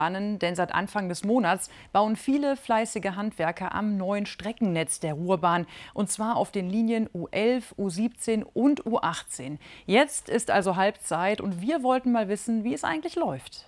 Denn seit Anfang des Monats bauen viele fleißige Handwerker am neuen Streckennetz der Ruhrbahn, und zwar auf den Linien U11, U17 und U18. Jetzt ist also Halbzeit und wir wollten mal wissen, wie es eigentlich läuft.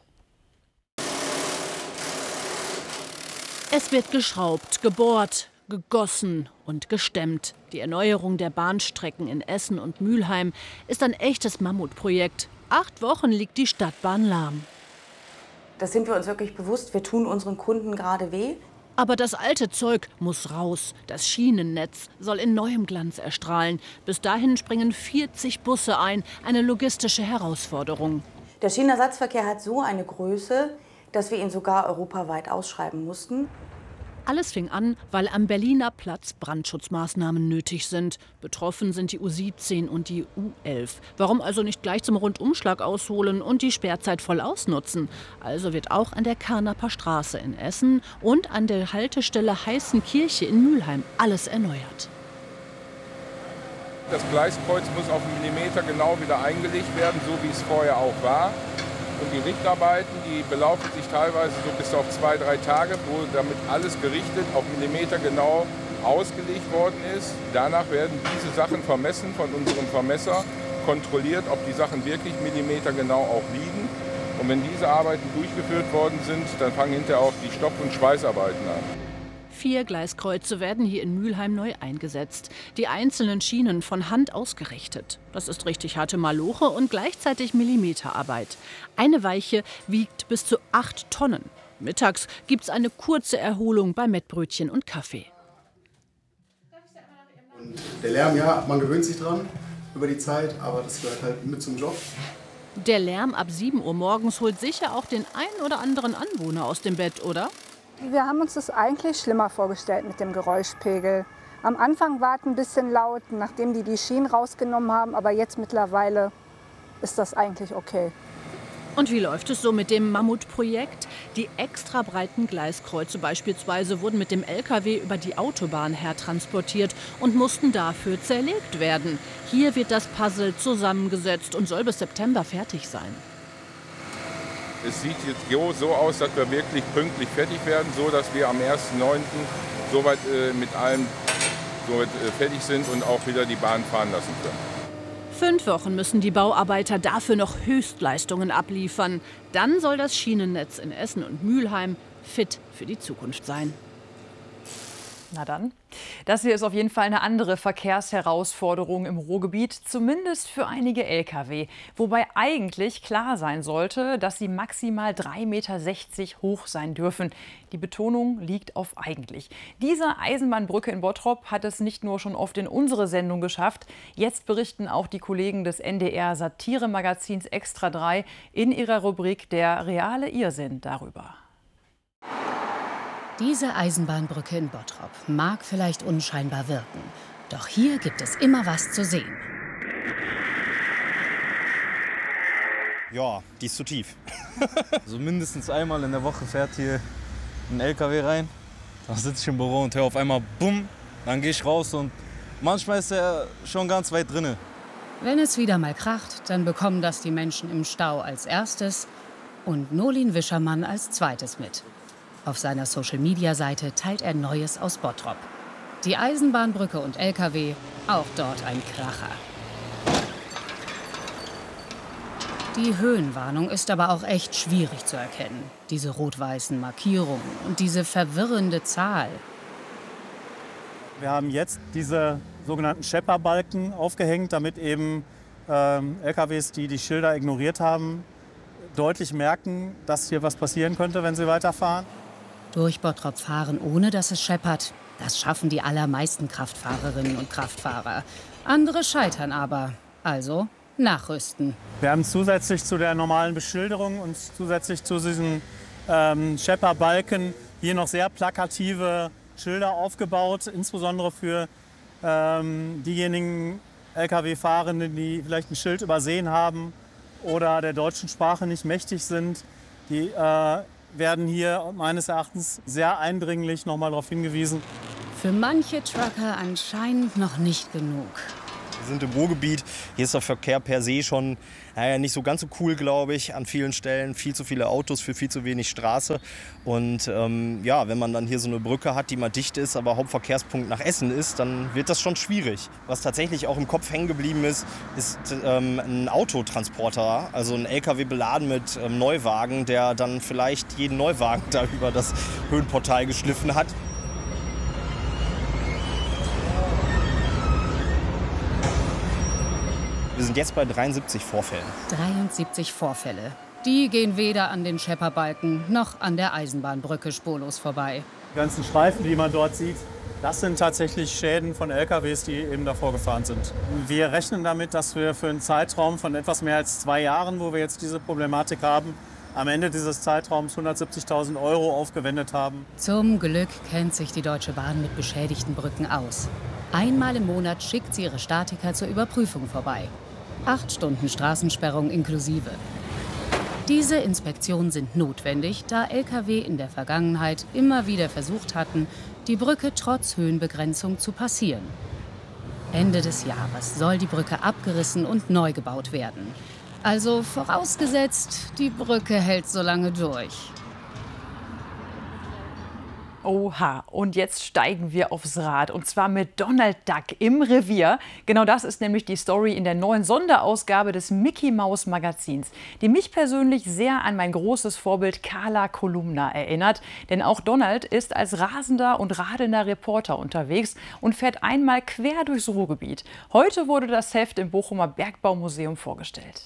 Es wird geschraubt, gebohrt, gegossen und gestemmt. Die Erneuerung der Bahnstrecken in Essen und Mülheim ist ein echtes Mammutprojekt. 8 Wochen liegt die Stadtbahn lahm. Das sind wir uns wirklich bewusst. Wir tun unseren Kunden gerade weh. Aber das alte Zeug muss raus. Das Schienennetz soll in neuem Glanz erstrahlen. Bis dahin springen 40 Busse ein. Eine logistische Herausforderung. Der Schienenersatzverkehr hat so eine Größe, dass wir ihn sogar europaweit ausschreiben mussten. Alles fing an, weil am Berliner Platz Brandschutzmaßnahmen nötig sind. Betroffen sind die U17 und die U11. Warum also nicht gleich zum Rundumschlag ausholen und die Sperrzeit voll ausnutzen? Also wird auch an der Karnaper Straße in Essen und an der Haltestelle Heißenkirche in Mülheim alles erneuert. Das Gleiskreuz muss auf einen Millimeter genau wieder eingelegt werden, so wie es vorher auch war. Und die Richtarbeiten, die belaufen sich teilweise so bis auf 2-3 Tage, wo damit alles gerichtet auf Millimeter genau ausgelegt worden ist. Danach werden diese Sachen vermessen von unserem Vermesser, kontrolliert, ob die Sachen wirklich millimetergenau auch liegen. Und wenn diese Arbeiten durchgeführt worden sind, dann fangen hinterher auch die Stopp- und Schweißarbeiten an. 4 Gleiskreuze werden hier in Mülheim neu eingesetzt. Die einzelnen Schienen von Hand ausgerichtet. Das ist richtig harte Maloche und gleichzeitig Millimeterarbeit. Eine Weiche wiegt bis zu 8 Tonnen. Mittags gibt es eine kurze Erholung bei Mettbrötchen und Kaffee. Und der Lärm, ja, man gewöhnt sich dran über die Zeit, aber das gehört halt mit zum Job. Der Lärm ab 7 Uhr morgens holt sicher auch den einen oder anderen Anwohner aus dem Bett, oder? Wir haben uns das eigentlich schlimmer vorgestellt mit dem Geräuschpegel. Am Anfang war es ein bisschen laut, nachdem die Schienen rausgenommen haben, aber jetzt mittlerweile ist das eigentlich okay. Und wie läuft es so mit dem Mammutprojekt? Die extra breiten Gleiskreuze beispielsweise wurden mit dem LKW über die Autobahn hertransportiert und mussten dafür zerlegt werden. Hier wird das Puzzle zusammengesetzt und soll bis September fertig sein. Es sieht jetzt so aus, dass wir wirklich pünktlich fertig werden, so dass wir am 1.9. soweit mit allem soweit fertig sind und auch wieder die Bahn fahren lassen können. 5 Wochen müssen die Bauarbeiter dafür noch Höchstleistungen abliefern. Dann soll das Schienennetz in Essen und Mülheim fit für die Zukunft sein. Na dann. Das hier ist auf jeden Fall eine andere Verkehrsherausforderung im Ruhrgebiet, zumindest für einige Lkw. Wobei eigentlich klar sein sollte, dass sie maximal 3,60 Meter hoch sein dürfen. Die Betonung liegt auf eigentlich. Diese Eisenbahnbrücke in Bottrop hat es nicht nur schon oft in unsere Sendung geschafft. Jetzt berichten auch die Kollegen des NDR-Satiremagazins Extra 3 in ihrer Rubrik Der reale Irrsinn darüber. Diese Eisenbahnbrücke in Bottrop mag vielleicht unscheinbar wirken. Doch hier gibt es immer was zu sehen. Ja, die ist zu tief. Also mindestens einmal in der Woche fährt hier ein LKW rein. Dann sitze ich im Büro und höre auf einmal bumm. Dann gehe ich raus und manchmal ist er schon ganz weit drinne. Wenn es wieder mal kracht, dann bekommen das die Menschen im Stau als erstes und Nolin Wischermann als zweites mit. Auf seiner Social-Media-Seite teilt er Neues aus Bottrop. Die Eisenbahnbrücke und LKW, auch dort ein Kracher. Die Höhenwarnung ist aber auch echt schwierig zu erkennen. Diese rot-weißen Markierungen und diese verwirrende Zahl. Wir haben jetzt diese sogenannten Schepperbalken aufgehängt, damit eben LKWs, die die Schilder ignoriert haben, deutlich merken, dass hier was passieren könnte, wenn sie weiterfahren. Durch Bottrop fahren, ohne dass es scheppert, das schaffen die allermeisten Kraftfahrerinnen und Kraftfahrer. Andere scheitern aber. Also nachrüsten. Wir haben zusätzlich zu der normalen Beschilderung und zusätzlich zu diesen Schepperbalken hier noch sehr plakative Schilder aufgebaut, insbesondere für diejenigen Lkw-Fahrenden, die vielleicht ein Schild übersehen haben oder der deutschen Sprache nicht mächtig sind. Die werden hier meines Erachtens sehr eindringlich noch mal darauf hingewiesen. Für manche Trucker anscheinend noch nicht genug. Wir sind im Ruhrgebiet, hier ist der Verkehr per se schon nicht so ganz so cool, glaube ich, an vielen Stellen. Viel zu viele Autos für viel zu wenig Straße. Und ja, wenn man dann hier so eine Brücke hat, die mal dicht ist, aber Hauptverkehrspunkt nach Essen ist, dann wird das schon schwierig. Was tatsächlich auch im Kopf hängen geblieben ist, ist ein Autotransporter, also ein LKW beladen mit Neuwagen, der dann vielleicht jeden Neuwagen da über das Höhenportal geschliffen hat. Wir sind jetzt bei 73 Vorfällen. 73 Vorfälle. Die gehen weder an den Schepperbalken noch an der Eisenbahnbrücke spurlos vorbei. Die ganzen Streifen, die man dort sieht, das sind tatsächlich Schäden von LKWs, die eben davor gefahren sind. Wir rechnen damit, dass wir für einen Zeitraum von etwas mehr als 2 Jahren, wo wir jetzt diese Problematik haben, am Ende dieses Zeitraums 170.000 € aufgewendet haben. Zum Glück kennt sich die Deutsche Bahn mit beschädigten Brücken aus. Einmal im Monat schickt sie ihre Statiker zur Überprüfung vorbei. 8 Stunden Straßensperrung inklusive. Diese Inspektionen sind notwendig, da Lkw in der Vergangenheit immer wieder versucht hatten, die Brücke trotz Höhenbegrenzung zu passieren. Ende des Jahres soll die Brücke abgerissen und neu gebaut werden. Also vorausgesetzt, die Brücke hält so lange durch. Oha, und jetzt steigen wir aufs Rad, und zwar mit Donald Duck im Revier. Genau das ist nämlich die Story in der neuen Sonderausgabe des Mickey Maus Magazins, die mich persönlich sehr an mein großes Vorbild Carla Kolumna erinnert. Denn auch Donald ist als rasender und radelnder Reporter unterwegs und fährt einmal quer durchs Ruhrgebiet. Heute wurde das Heft im Bochumer Bergbaumuseum vorgestellt.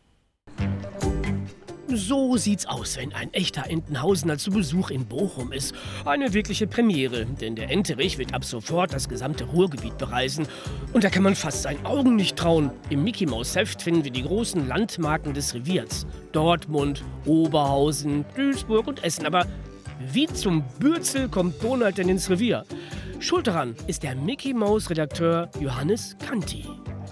So sieht's aus, wenn ein echter Entenhausener zu Besuch in Bochum ist. Eine wirkliche Premiere, denn der Enterich wird ab sofort das gesamte Ruhrgebiet bereisen. Und da kann man fast seinen Augen nicht trauen. Im Mickey-Maus-Heft finden wir die großen Landmarken des Reviers. Dortmund, Oberhausen, Duisburg und Essen. Aber wie zum Bürzel kommt Donald denn ins Revier? Schuld daran ist der Mickey-Maus-Redakteur Johannes Kanti.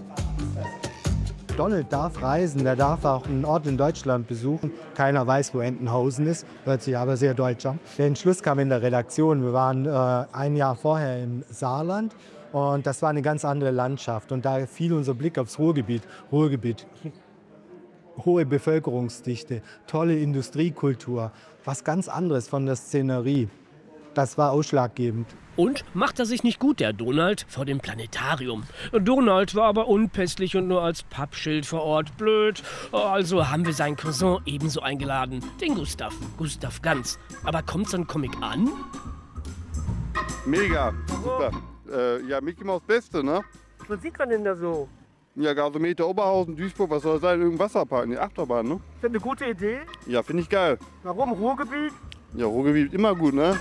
Donald darf reisen, der darf auch einen Ort in Deutschland besuchen. Keiner weiß, wo Entenhausen ist, hört sich aber sehr deutsch an. Der Entschluss kam in der Redaktion. Wir waren ein Jahr vorher im Saarland und das war eine ganz andere Landschaft. Und da fiel unser Blick aufs Ruhrgebiet. Ruhrgebiet, hohe Bevölkerungsdichte, tolle Industriekultur, was ganz anderes von der Szenerie. Das war ausschlaggebend. Und macht er sich nicht gut, der Donald, vor dem Planetarium. Donald war aber unpässlich und nur als Pappschild vor Ort blöd. Also haben wir seinen Cousin ebenso eingeladen, den Gustav Ganz. Aber kommt so ein Comic an? Mega, super. Ja, Mickey Maus Beste, ne? Was sieht man denn da so? Ja, Gasometer Oberhausen, Duisburg, was soll das sein? Irgendein Wasserpark, die Achterbahn, ne? Ist das eine gute Idee? Ja, finde ich geil. Warum Ruhrgebiet? Ja, Ruhrgebiet immer gut, ne?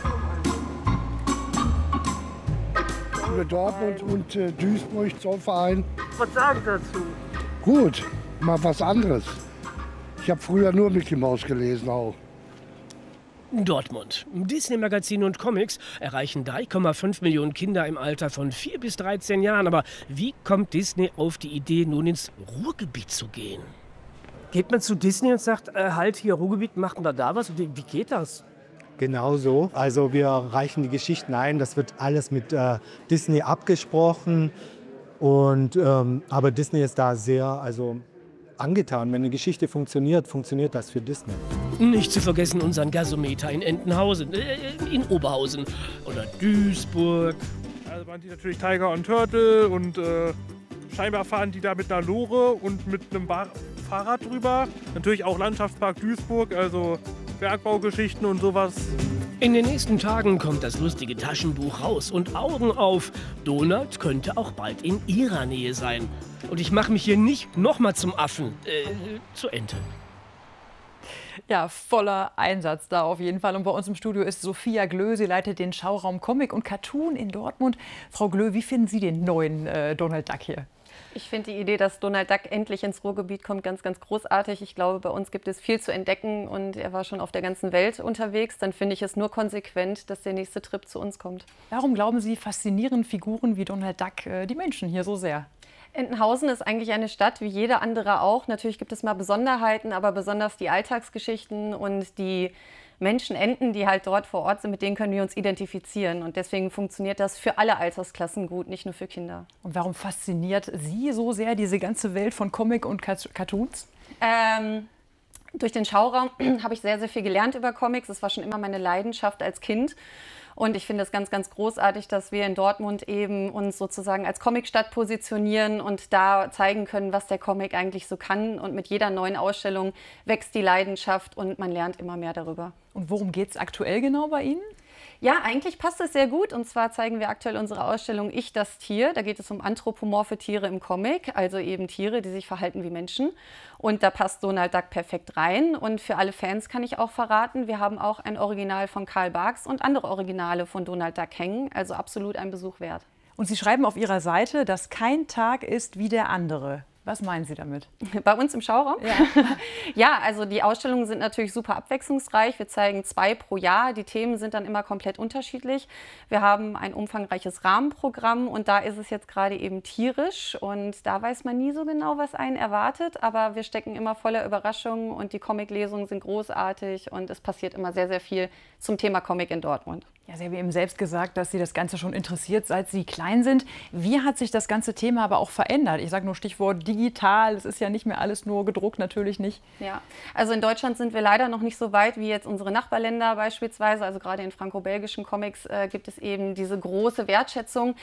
Mit Dortmund und Duisburg, Zollverein. Was sagen Sie dazu? Gut, mal was anderes. Ich habe früher nur Mickey Maus gelesen auch. Dortmund. Disney-Magazine und Comics erreichen 3,5 Millionen Kinder im Alter von 4 bis 13 Jahren. Aber wie kommt Disney auf die Idee, nun ins Ruhrgebiet zu gehen? Geht man zu Disney und sagt, halt hier Ruhrgebiet, macht man da was? Wie geht das? Genau so. Also wir reichen die Geschichten ein. Das wird alles mit Disney abgesprochen. Und, aber Disney ist da sehr angetan. Wenn eine Geschichte funktioniert, funktioniert das für Disney. Nicht zu vergessen unseren Gasometer in Entenhausen, in Oberhausen oder Duisburg. Also waren die natürlich Tiger und Turtle und scheinbar fahren die da mit einer Lore und mit einem Fahrrad drüber. Natürlich auch Landschaftspark Duisburg, also Bergbaugeschichten und sowas. In den nächsten Tagen kommt das lustige Taschenbuch raus und Augen auf. Donald könnte auch bald in Ihrer Nähe sein. Und ich mache mich hier nicht nochmal zum Affen, zur Ente. Ja, voller Einsatz da auf jeden Fall. Und bei uns im Studio ist Sophia Glö. Sie leitet den Schauraum Comic und Cartoon in Dortmund. Frau Glö, wie finden Sie den neuen Donald Duck hier? Ich finde die Idee, dass Donald Duck endlich ins Ruhrgebiet kommt, ganz, ganz großartig. Ich glaube, bei uns gibt es viel zu entdecken und er war schon auf der ganzen Welt unterwegs. Dann finde ich es nur konsequent, dass der nächste Trip zu uns kommt. Warum glauben Sie, faszinieren Figuren wie Donald Duck die Menschen hier so sehr? Entenhausen ist eigentlich eine Stadt wie jede andere auch. Natürlich gibt es mal Besonderheiten, aber besonders die Alltagsgeschichten und die Menschen, Enten, die halt dort vor Ort sind, mit denen können wir uns identifizieren. Und deswegen funktioniert das für alle Altersklassen gut, nicht nur für Kinder. Und warum fasziniert Sie so sehr diese ganze Welt von Comic und Cartoons? Durch den Schauraum habe ich sehr, sehr viel gelernt über Comics. Das war schon immer meine Leidenschaft als Kind. Und ich finde es ganz, ganz großartig, dass wir in Dortmund eben uns sozusagen als Comicstadt positionieren und da zeigen können, was der Comic eigentlich so kann. Und mit jeder neuen Ausstellung wächst die Leidenschaft und man lernt immer mehr darüber. Und worum geht es aktuell genau bei Ihnen? Ja, eigentlich passt es sehr gut. Und zwar zeigen wir aktuell unsere Ausstellung Ich, das Tier. Da geht es um anthropomorphe Tiere im Comic, also eben Tiere, die sich verhalten wie Menschen. Und da passt Donald Duck perfekt rein. Und für alle Fans kann ich auch verraten, wir haben auch ein Original von Carl Barks und andere Originale von Donald Duck hängen. Also absolut ein Besuch wert. Und Sie schreiben auf Ihrer Seite, dass kein Tag ist wie der andere. Was meinen Sie damit? Bei uns im Schauraum? Ja. Ja, also die Ausstellungen sind natürlich super abwechslungsreich. Wir zeigen 2 pro Jahr. Die Themen sind dann immer komplett unterschiedlich. Wir haben ein umfangreiches Rahmenprogramm und da ist es jetzt gerade eben tierisch. Und da weiß man nie so genau, was einen erwartet. Aber wir stecken immer voller Überraschungen und die Comiclesungen sind großartig und es passiert immer sehr, sehr viel zum Thema Comic in Dortmund. Ja, Sie haben eben selbst gesagt, dass Sie das Ganze schon interessiert, seit Sie klein sind. Wie hat sich das ganze Thema aber auch verändert? Ich sage nur Stichwort digital. Es ist ja nicht mehr alles nur gedruckt, natürlich nicht. Ja, also in Deutschland sind wir leider noch nicht so weit wie jetzt unsere Nachbarländer beispielsweise. Also gerade in franco-belgischen Comics gibt es eben diese große Wertschätzung.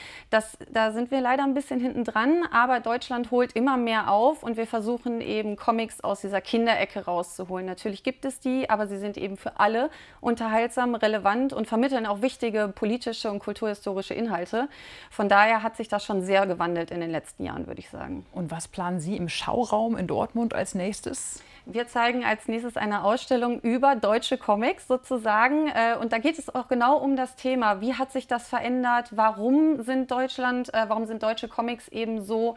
Da sind wir leider ein bisschen hinten dran, aber Deutschland holt immer mehr auf und wir versuchen eben Comics aus dieser Kinderecke rauszuholen. Natürlich gibt es die, aber sie sind eben für alle unterhaltsam, relevant und vermitteln auch wichtige politische und kulturhistorische Inhalte. Von daher hat sich das schon sehr gewandelt in den letzten Jahren, würde ich sagen. Und was planen Sie im Schauraum in Dortmund als nächstes? Wir zeigen als nächstes eine Ausstellung über deutsche Comics sozusagen. Und da geht es auch genau um das Thema. Wie hat sich das verändert? Warum sind deutsche Comics eben so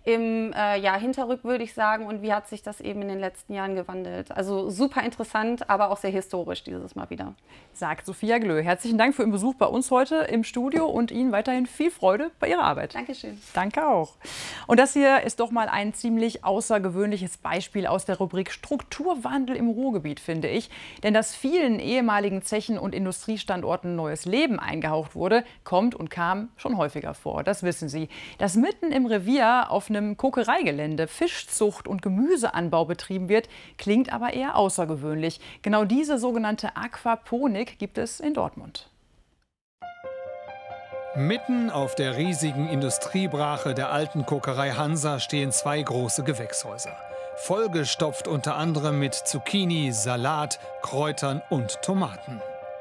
im Hinterrück, würde ich sagen, und wie hat sich das eben in den letzten Jahren gewandelt. Also super interessant, aber auch sehr historisch dieses Mal wieder. Sagt Sophia Glö. Herzlichen Dank für Ihren Besuch bei uns heute im Studio und Ihnen weiterhin viel Freude bei Ihrer Arbeit. Dankeschön. Danke auch. Und das hier ist doch mal ein ziemlich außergewöhnliches Beispiel aus der Rubrik Strukturwandel im Ruhrgebiet, finde ich. Denn dass vielen ehemaligen Zechen und Industriestandorten neues Leben eingehaucht wurde, kommt und kam schon häufiger vor. Das wissen Sie. Dass mitten im Revier auf einem Kokereigelände Fischzucht und Gemüseanbau betrieben wird, klingt aber eher außergewöhnlich. Genau diese sogenannte Aquaponik gibt es in Dortmund. Mitten auf der riesigen Industriebrache der alten Kokerei Hansa stehen 2 große Gewächshäuser. Vollgestopft unter anderem mit Zucchini, Salat, Kräutern und Tomaten.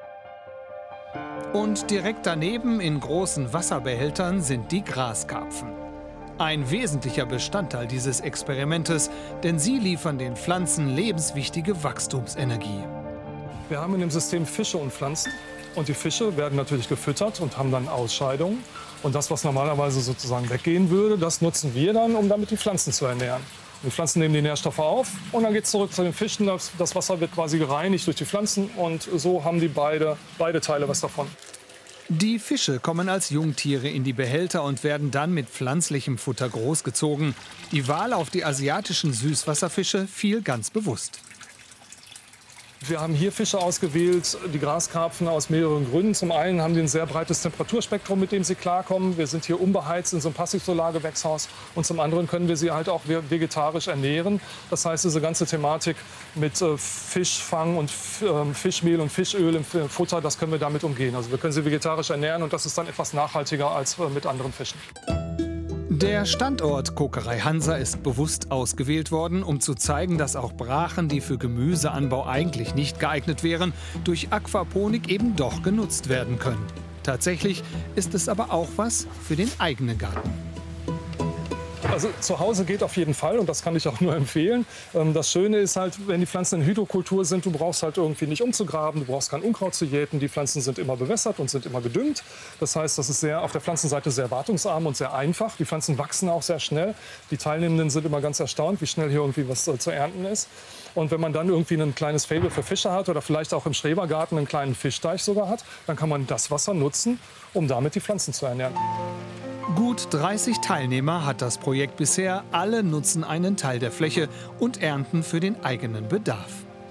Und direkt daneben in großen Wasserbehältern sind die Graskarpfen. Ein wesentlicher Bestandteil dieses Experimentes, denn sie liefern den Pflanzen lebenswichtige Wachstumsenergie. Wir haben in dem System Fische und Pflanzen und die Fische werden natürlich gefüttert und haben dann Ausscheidungen. Und das, was normalerweise sozusagen weggehen würde, das nutzen wir dann, um damit die Pflanzen zu ernähren. Die Pflanzen nehmen die Nährstoffe auf und dann geht es zurück zu den Fischen. Das Wasser wird quasi gereinigt durch die Pflanzen und so haben die beide Teile was davon. Die Fische kommen als Jungtiere in die Behälter und werden dann mit pflanzlichem Futter großgezogen. Die Wahl auf die asiatischen Süßwasserfische fiel ganz bewusst. Wir haben hier Fische ausgewählt, die Graskarpfen, aus mehreren Gründen. Zum einen haben die ein sehr breites Temperaturspektrum, mit dem sie klarkommen. Wir sind hier unbeheizt in so einem Passivsolargewächshaus. Und zum anderen können wir sie halt auch vegetarisch ernähren. Das heißt, diese ganze Thematik mit Fischfang und Fischmehl und Fischöl im Futter, das können wir damit umgehen. Also wir können sie vegetarisch ernähren und das ist dann etwas nachhaltiger als mit anderen Fischen. Der Standort Kokerei Hansa ist bewusst ausgewählt worden, um zu zeigen, dass auch Brachen, die für Gemüseanbau eigentlich nicht geeignet wären, durch Aquaponik eben doch genutzt werden können. Tatsächlich ist es aber auch was für den eigenen Garten. Also zu Hause geht auf jeden Fall und das kann ich auch nur empfehlen. Das Schöne ist halt, wenn die Pflanzen in Hydrokultur sind, du brauchst halt irgendwie nicht umzugraben, du brauchst kein Unkraut zu jäten, die Pflanzen sind immer bewässert und sind immer gedüngt. Das heißt, das ist auf der Pflanzenseite sehr wartungsarm und sehr einfach. Die Pflanzen wachsen auch sehr schnell. Die Teilnehmenden sind immer ganz erstaunt, wie schnell hier irgendwie was zu ernten ist. Und wenn man dann irgendwie ein kleines Faible für Fische hat oder vielleicht auch im Schrebergarten einen kleinen Fischteich sogar hat, dann kann man das Wasser nutzen, um damit die Pflanzen zu ernähren. Gut 30 Teilnehmer hat das Projekt bisher. Alle nutzen einen Teil der Fläche und ernten für den eigenen Bedarf.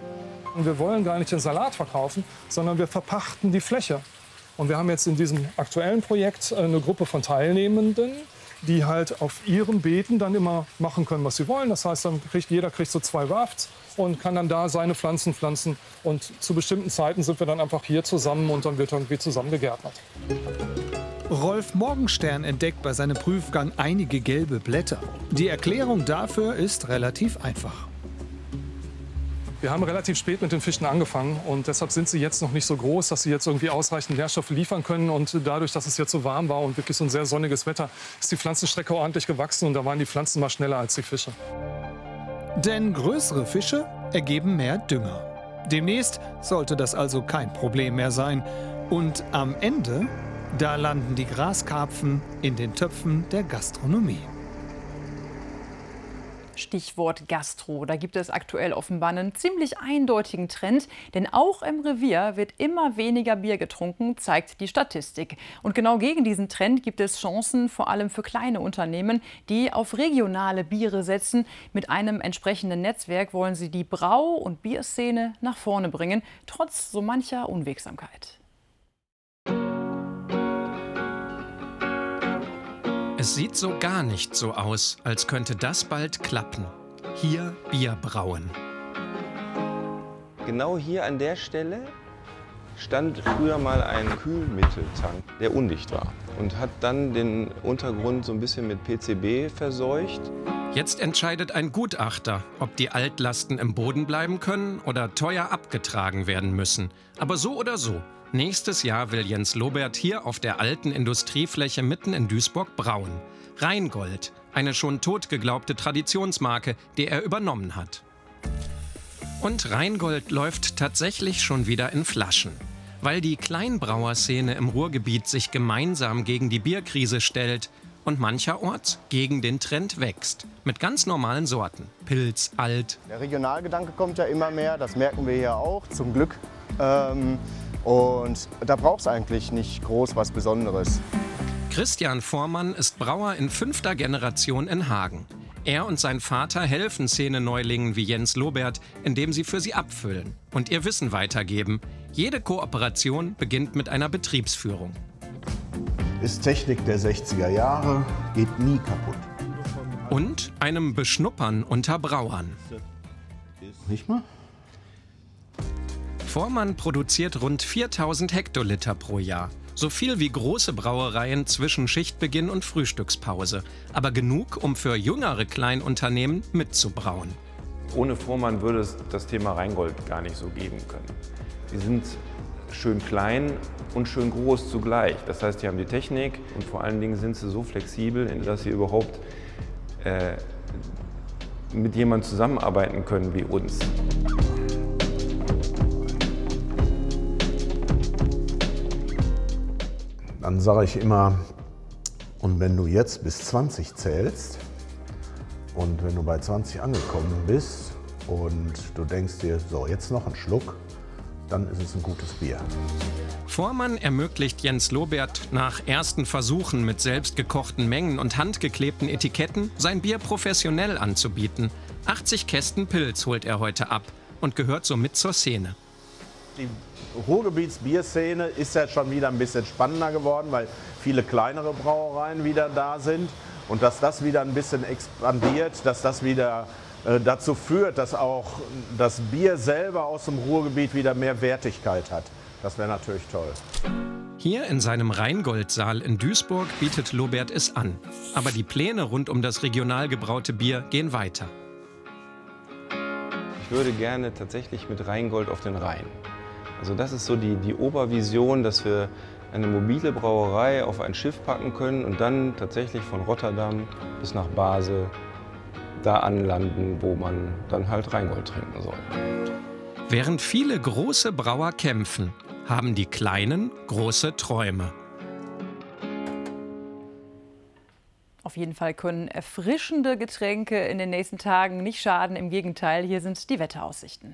Und wir wollen gar nicht den Salat verkaufen, sondern wir verpachten die Fläche. Und wir haben jetzt in diesem aktuellen Projekt eine Gruppe von Teilnehmenden, die halt auf ihren Beeten dann immer machen können, was sie wollen. Das heißt, dann jeder kriegt so 2 Rafts und kann dann da seine Pflanzen pflanzen. Und zu bestimmten Zeiten sind wir dann einfach hier zusammen und dann wird irgendwie zusammen gegärtnert. Rolf Morgenstern entdeckt bei seinem Prüfgang einige gelbe Blätter. Die Erklärung dafür ist relativ einfach. Wir haben relativ spät mit den Fischen angefangen und deshalb sind sie jetzt noch nicht so groß, dass sie jetzt irgendwie ausreichend Nährstoffe liefern können. Und dadurch, dass es jetzt so warm war und wirklich so ein sehr sonniges Wetter, ist die Pflanzenstrecke ordentlich gewachsen und da waren die Pflanzen mal schneller als die Fische. Denn größere Fische ergeben mehr Dünger. Demnächst sollte das also kein Problem mehr sein. Und am Ende, da landen die Graskarpfen in den Töpfen der Gastronomie. Stichwort Gastro. Da gibt es aktuell offenbar einen ziemlich eindeutigen Trend, denn auch im Revier wird immer weniger Bier getrunken, zeigt die Statistik. Und genau gegen diesen Trend gibt es Chancen, vor allem für kleine Unternehmen, die auf regionale Biere setzen. Mit einem entsprechenden Netzwerk wollen sie die Brau- und Bierszene nach vorne bringen, trotz so mancher Unwegsamkeit. Es sieht so gar nicht so aus, als könnte das bald klappen. Hier Bier brauen. Genau hier an der Stelle stand früher mal ein Kühlmitteltank, der undicht war und hat dann den Untergrund so ein bisschen mit PCB verseucht. Jetzt entscheidet ein Gutachter, ob die Altlasten im Boden bleiben können oder teuer abgetragen werden müssen. Aber so oder so. Nächstes Jahr will Jens Lobert hier auf der alten Industriefläche mitten in Duisburg brauen. Rheingold, eine schon totgeglaubte Traditionsmarke, die er übernommen hat. Und Rheingold läuft tatsächlich schon wieder in Flaschen. Weil die Kleinbrauerszene im Ruhrgebiet sich gemeinsam gegen die Bierkrise stellt und mancherorts gegen den Trend wächst. Mit ganz normalen Sorten. Pilz, Alt. Der Regionalgedanke kommt ja immer mehr, das merken wir hier auch, zum Glück. Und da braucht es eigentlich nicht groß was Besonderes. Christian Vormann ist Brauer in 5. Generation in Hagen. Er und sein Vater helfen Szene-Neulingen wie Jens Lobert, indem sie für sie abfüllen und ihr Wissen weitergeben. Jede Kooperation beginnt mit einer Betriebsführung. Ist Technik der 60er Jahre, geht nie kaputt. Und einem Beschnuppern unter Brauern. Nicht mal? Vormann produziert rund 4000 Hektoliter pro Jahr. So viel wie große Brauereien zwischen Schichtbeginn und Frühstückspause. Aber genug, um für jüngere Kleinunternehmen mitzubrauen. Ohne Vormann würde es das Thema Rheingold gar nicht so geben können. Die sind schön klein und schön groß zugleich. Das heißt, die haben die Technik und vor allen Dingen sind sie so flexibel, dass sie überhaupt mit jemandem zusammenarbeiten können wie uns. Dann sage ich immer, und wenn du jetzt bis 20 zählst und wenn du bei 20 angekommen bist und du denkst dir, so jetzt noch ein Schluck, dann ist es ein gutes Bier. Vormann ermöglicht Jens Lobert nach ersten Versuchen mit selbstgekochten Mengen und handgeklebten Etiketten, sein Bier professionell anzubieten. 80 Kästen Pilz holt er heute ab und gehört somit zur Szene. Die Ruhrgebietsbierszene ist ja schon wieder ein bisschen spannender geworden, weil viele kleinere Brauereien wieder da sind. Und dass das wieder ein bisschen expandiert, dass das wieder dazu führt, dass auch das Bier selber aus dem Ruhrgebiet wieder mehr Wertigkeit hat. Das wäre natürlich toll. Hier in seinem Rheingoldsaal in Duisburg bietet Lobert es an. Aber die Pläne rund um das regional gebraute Bier gehen weiter. Ich würde gerne tatsächlich mit Rheingold auf den Rhein. Also das ist so die Obervision, dass wir eine mobile Brauerei auf ein Schiff packen können und dann tatsächlich von Rotterdam bis nach Basel da anlanden, wo man dann halt Rheingold trinken soll. Während viele große Brauer kämpfen, haben die Kleinen große Träume. Auf jeden Fall können erfrischende Getränke in den nächsten Tagen nicht schaden. Im Gegenteil, hier sind die Wetteraussichten.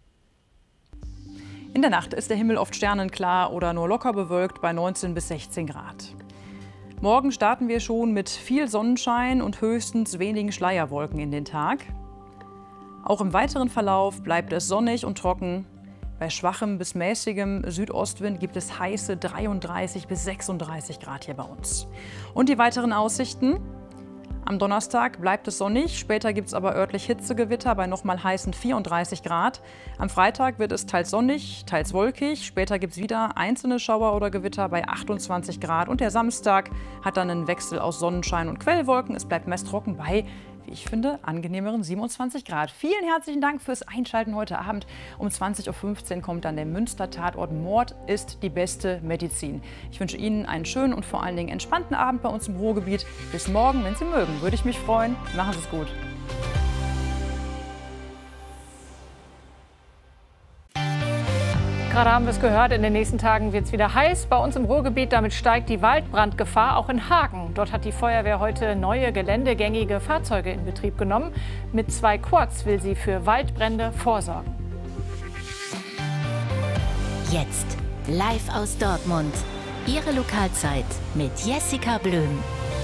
In der Nacht ist der Himmel oft sternenklar oder nur locker bewölkt bei 19 bis 16 Grad. Morgen starten wir schon mit viel Sonnenschein und höchstens wenigen Schleierwolken in den Tag. Auch im weiteren Verlauf bleibt es sonnig und trocken. Bei schwachem bis mäßigem Südostwind gibt es heiße 33 bis 36 Grad hier bei uns. Und die weiteren Aussichten? Am Donnerstag bleibt es sonnig, später gibt es aber örtlich Hitzegewitter bei nochmal heißen 34 Grad. Am Freitag wird es teils sonnig, teils wolkig, später gibt es wieder einzelne Schauer oder Gewitter bei 28 Grad. Und der Samstag hat dann einen Wechsel aus Sonnenschein und Quellwolken. Es bleibt meist trocken bei, wie ich finde, angenehmeren 27 Grad. Vielen herzlichen Dank fürs Einschalten heute Abend. Um 20:15 Uhr kommt dann der Münster-Tatort Mord ist die beste Medizin. Ich wünsche Ihnen einen schönen und vor allen Dingen entspannten Abend bei uns im Ruhrgebiet. Bis morgen, wenn Sie mögen, würde ich mich freuen. Machen Sie es gut. Gerade haben wir es gehört, in den nächsten Tagen wird es wieder heiß bei uns im Ruhrgebiet. Damit steigt die Waldbrandgefahr auch in Hagen. Dort hat die Feuerwehr heute neue geländegängige Fahrzeuge in Betrieb genommen. Mit 2 Quads will sie für Waldbrände vorsorgen. Jetzt live aus Dortmund. Ihre Lokalzeit mit Jessica Blüm.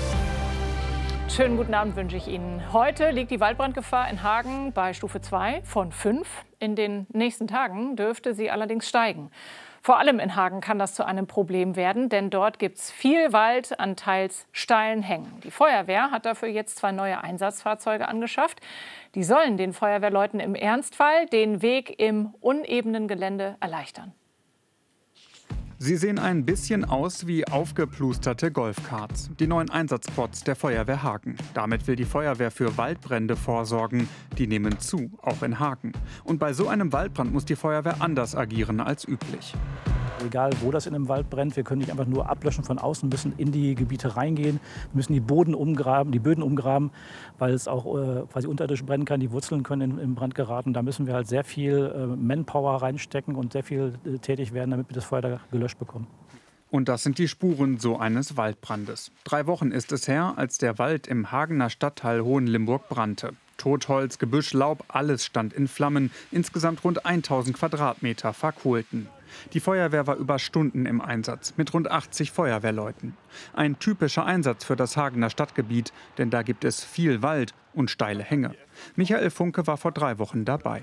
Schönen guten Abend wünsche ich Ihnen. Heute liegt die Waldbrandgefahr in Hagen bei Stufe 2 von 5. In den nächsten Tagen dürfte sie allerdings steigen. Vor allem in Hagen kann das zu einem Problem werden, denn dort gibt es viel Wald an teils steilen Hängen. Die Feuerwehr hat dafür jetzt 2 neue Einsatzfahrzeuge angeschafft. Die sollen den Feuerwehrleuten im Ernstfall den Weg im unebenen Gelände erleichtern. Sie sehen ein bisschen aus wie aufgeplusterte Golfkarts. Die neuen Einsatzquads der Feuerwehr Hagen. Damit will die Feuerwehr für Waldbrände vorsorgen. Die nehmen zu, auch in Hagen. Und bei so einem Waldbrand muss die Feuerwehr anders agieren als üblich. Egal, wo das in einem Wald brennt, wir können nicht einfach nur ablöschen von außen, müssen in die Gebiete reingehen, müssen die Böden umgraben, weil es auch quasi unterirdisch brennen kann, die Wurzeln können in Brand geraten. Da müssen wir halt sehr viel Manpower reinstecken und sehr viel tätig werden, damit wir das Feuer da gelöscht bekommen. Und das sind die Spuren so eines Waldbrandes. 3 Wochen ist es her, als der Wald im Hagener Stadtteil Hohenlimburg brannte. Totholz, Gebüsch, Laub, alles stand in Flammen. Insgesamt rund 1000 Quadratmeter verkohlten. Die Feuerwehr war über Stunden im Einsatz, mit rund 80 Feuerwehrleuten. Ein typischer Einsatz für das Hagener Stadtgebiet, denn da gibt es viel Wald und steile Hänge. Michael Funke war vor 3 Wochen dabei.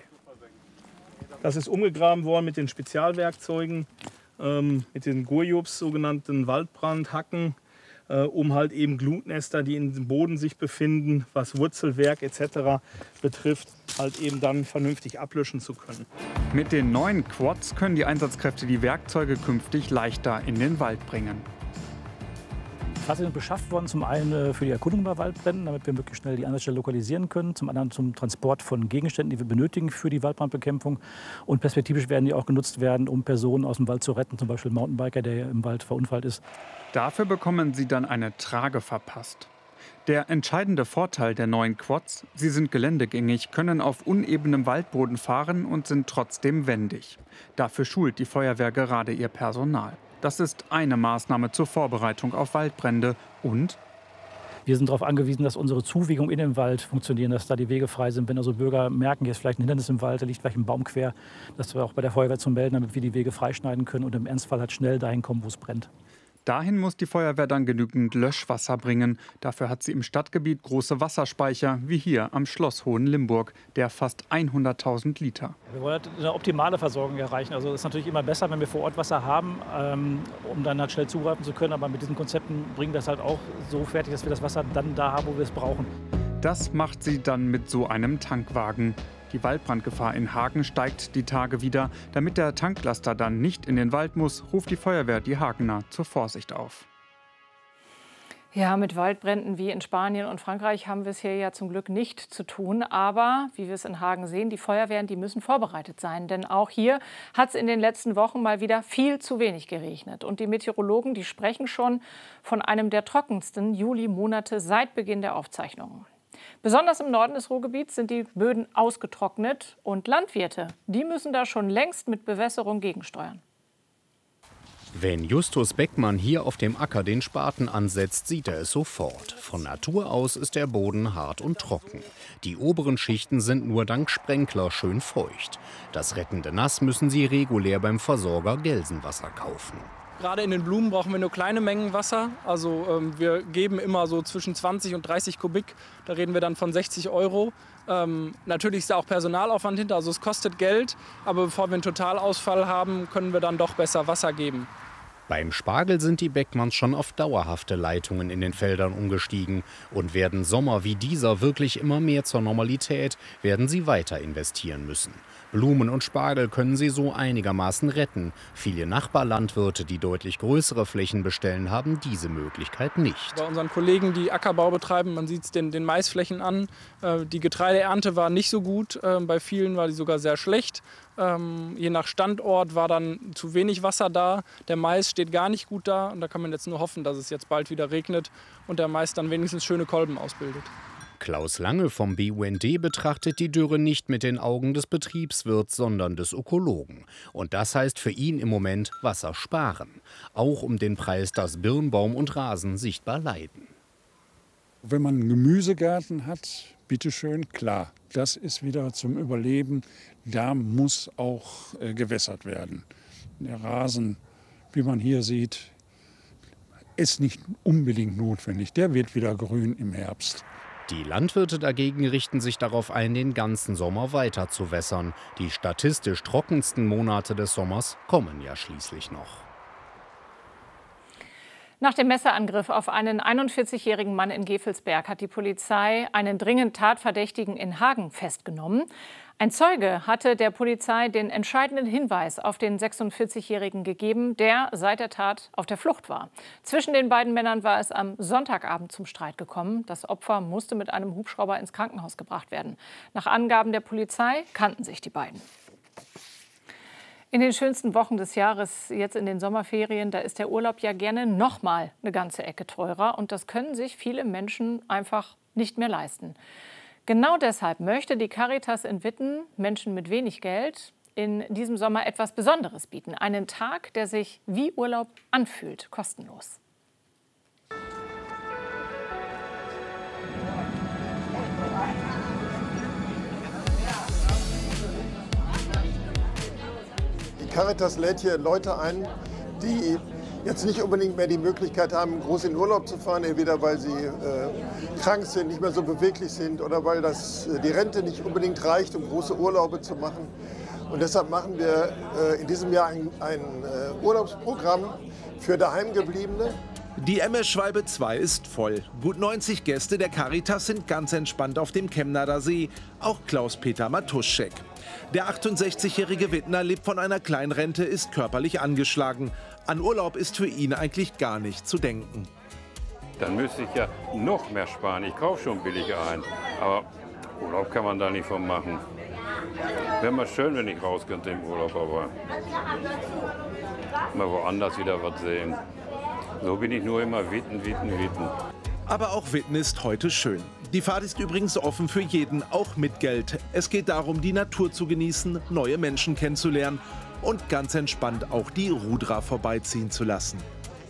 Das ist umgegraben worden mit den Spezialwerkzeugen, mit den Gurjubs, sogenannten Waldbrandhacken, um halt eben Glutnester, die in dem Boden sich befinden, was Wurzelwerk etc. betrifft, halt eben dann vernünftig ablöschen zu können. Mit den neuen Quads können die Einsatzkräfte die Werkzeuge künftig leichter in den Wald bringen. Fahrzeuge sind beschafft worden, zum einen für die Erkundung bei Waldbränden, damit wir möglichst schnell die Einsatzstelle lokalisieren können, zum anderen zum Transport von Gegenständen, die wir benötigen für die Waldbrandbekämpfung. Und perspektivisch werden die auch genutzt werden, um Personen aus dem Wald zu retten, zum Beispiel ein Mountainbiker, der im Wald verunfallt ist. Dafür bekommen sie dann eine Trage verpasst. Der entscheidende Vorteil der neuen Quads: Sie sind geländegängig, können auf unebenem Waldboden fahren und sind trotzdem wendig. Dafür schult die Feuerwehr gerade ihr Personal. Das ist eine Maßnahme zur Vorbereitung auf Waldbrände und wir sind darauf angewiesen, dass unsere Zuwägungen in den Wald funktionieren, dass da die Wege frei sind. Wenn also Bürger merken, hier ist vielleicht ein Hindernis im Wald, da liegt vielleicht ein Baum quer, dass wir auch bei der Feuerwehr zu melden, damit wir die Wege freischneiden können und im Ernstfall halt schnell dahin kommen, wo es brennt. Dahin muss die Feuerwehr dann genügend Löschwasser bringen. Dafür hat sie im Stadtgebiet große Wasserspeicher, wie hier am Schloss Hohenlimburg, der fast 100.000 Liter. Wir wollen eine optimale Versorgung erreichen. Also es ist natürlich immer besser, wenn wir vor Ort Wasser haben, um dann halt schnell zugreifen zu können. Aber mit diesen Konzepten bringen wir es halt auch so fertig, dass wir das Wasser dann da haben, wo wir es brauchen. Das macht sie dann mit so einem Tankwagen. Die Waldbrandgefahr in Hagen steigt die Tage wieder. Damit der Tanklaster dann nicht in den Wald muss, ruft die Feuerwehr die Hagener zur Vorsicht auf. Ja, mit Waldbränden wie in Spanien und Frankreich haben wir es hier ja zum Glück nicht zu tun. Aber wie wir es in Hagen sehen, die Feuerwehren, die müssen vorbereitet sein. Denn auch hier hat es in den letzten Wochen mal wieder viel zu wenig geregnet. Und die Meteorologen, die sprechen schon von einem der trockensten Juli-Monate seit Beginn der Aufzeichnungen. Besonders im Norden des Ruhrgebiets sind die Böden ausgetrocknet und Landwirte, die müssen da schon längst mit Bewässerung gegensteuern. Wenn Justus Beckmann hier auf dem Acker den Spaten ansetzt, sieht er es sofort. Von Natur aus ist der Boden hart und trocken. Die oberen Schichten sind nur dank Sprenkler schön feucht. Das rettende Nass müssen sie regulär beim Versorger Gelsenwasser kaufen. Gerade in den Blumen brauchen wir nur kleine Mengen Wasser. Also wir geben immer so zwischen 20 und 30 Kubik. Da reden wir dann von 60 €. Natürlich ist da auch Personalaufwand hinter, also es kostet Geld. Aber bevor wir einen Totalausfall haben, können wir dann doch besser Wasser geben. Beim Spargel sind die Beckmanns schon auf dauerhafte Leitungen in den Feldern umgestiegen. Und werden Sommer wie dieser wirklich immer mehr zur Normalität, werden sie weiter investieren müssen. Blumen und Spargel können sie so einigermaßen retten. Viele Nachbarlandwirte, die deutlich größere Flächen bestellen, haben diese Möglichkeit nicht. Bei unseren Kollegen, die Ackerbau betreiben, man sieht es den Maisflächen an, die Getreideernte war nicht so gut, bei vielen war die sogar sehr schlecht. Je nach Standort war dann zu wenig Wasser da, der Mais steht gar nicht gut da und da kann man jetzt nur hoffen, dass es jetzt bald wieder regnet und der Mais dann wenigstens schöne Kolben ausbildet. Klaus Lange vom BUND betrachtet die Dürre nicht mit den Augen des Betriebswirts, sondern des Ökologen. Und das heißt für ihn im Moment Wasser sparen. Auch um den Preis, dass Birnbaum und Rasen sichtbar leiden. Wenn man einen Gemüsegarten hat, bitteschön, klar, das ist wieder zum Überleben. Da muss auch gewässert werden. Der Rasen, wie man hier sieht, ist nicht unbedingt notwendig. Der wird wieder grün im Herbst. Die Landwirte dagegen richten sich darauf ein, den ganzen Sommer weiter zu wässern. Die statistisch trockensten Monate des Sommers kommen ja schließlich noch. Nach dem Messerangriff auf einen 41-jährigen Mann in Gevelsberg hat die Polizei einen dringend Tatverdächtigen in Hagen festgenommen. Ein Zeuge hatte der Polizei den entscheidenden Hinweis auf den 46-Jährigen gegeben, der seit der Tat auf der Flucht war. Zwischen den beiden Männern war es am Sonntagabend zum Streit gekommen. Das Opfer musste mit einem Hubschrauber ins Krankenhaus gebracht werden. Nach Angaben der Polizei kannten sich die beiden. In den schönsten Wochen des Jahres, jetzt in den Sommerferien, da ist der Urlaub ja gerne noch mal eine ganze Ecke teurer. Und das können sich viele Menschen einfach nicht mehr leisten. Genau deshalb möchte die Caritas in Witten Menschen mit wenig Geld in diesem Sommer etwas Besonderes bieten. Einen Tag, der sich wie Urlaub anfühlt, kostenlos. Die Caritas lädt hier Leute ein, die jetzt nicht unbedingt mehr die Möglichkeit haben, groß in Urlaub zu fahren, entweder weil sie krank sind, nicht mehr so beweglich sind oder weil die Rente nicht unbedingt reicht, um große Urlaube zu machen. Und deshalb machen wir in diesem Jahr ein Urlaubsprogramm für Daheimgebliebene. Die Emme-Schwalbe 2 ist voll. Gut 90 Gäste der Caritas sind ganz entspannt auf dem Chemnader See. Auch Klaus-Peter Matuschek. Der 68-jährige Wittner lebt von einer Kleinrente, ist körperlich angeschlagen. An Urlaub ist für ihn eigentlich gar nicht zu denken. Dann müsste ich ja noch mehr sparen. Ich kaufe schon billig ein. Aber Urlaub kann man da nicht von machen. Wäre mal schön, wenn ich raus könnte im Urlaub, aber mal woanders wieder was sehen. So bin ich nur immer Witten. Aber auch Witten ist heute schön. Die Fahrt ist übrigens offen für jeden, auch mit Geld. Es geht darum, die Natur zu genießen, neue Menschen kennenzulernen und ganz entspannt auch die Rudra vorbeiziehen zu lassen.